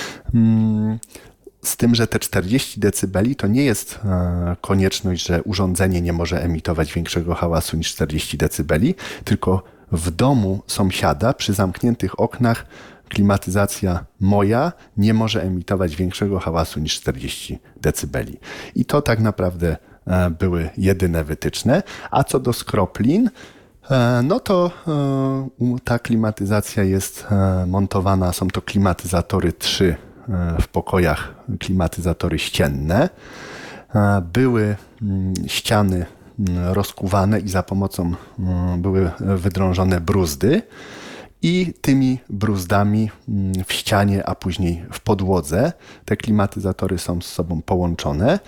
z tym, że te czterdzieści decybeli to nie jest konieczność, że urządzenie nie może emitować większego hałasu niż czterdzieści decybeli, tylko w domu sąsiada przy zamkniętych oknach klimatyzacja moja nie może emitować większego hałasu niż czterdzieści decybeli. I to tak naprawdę były jedyne wytyczne. A co do skroplin, no to ta klimatyzacja jest montowana, są to klimatyzatory trzy w pokojach, klimatyzatory ścienne. Były ściany rozkuwane i za pomocą były wydrążone bruzdy. I tymi bruzdami w ścianie, a później w podłodze te klimatyzatory są z sobą połączone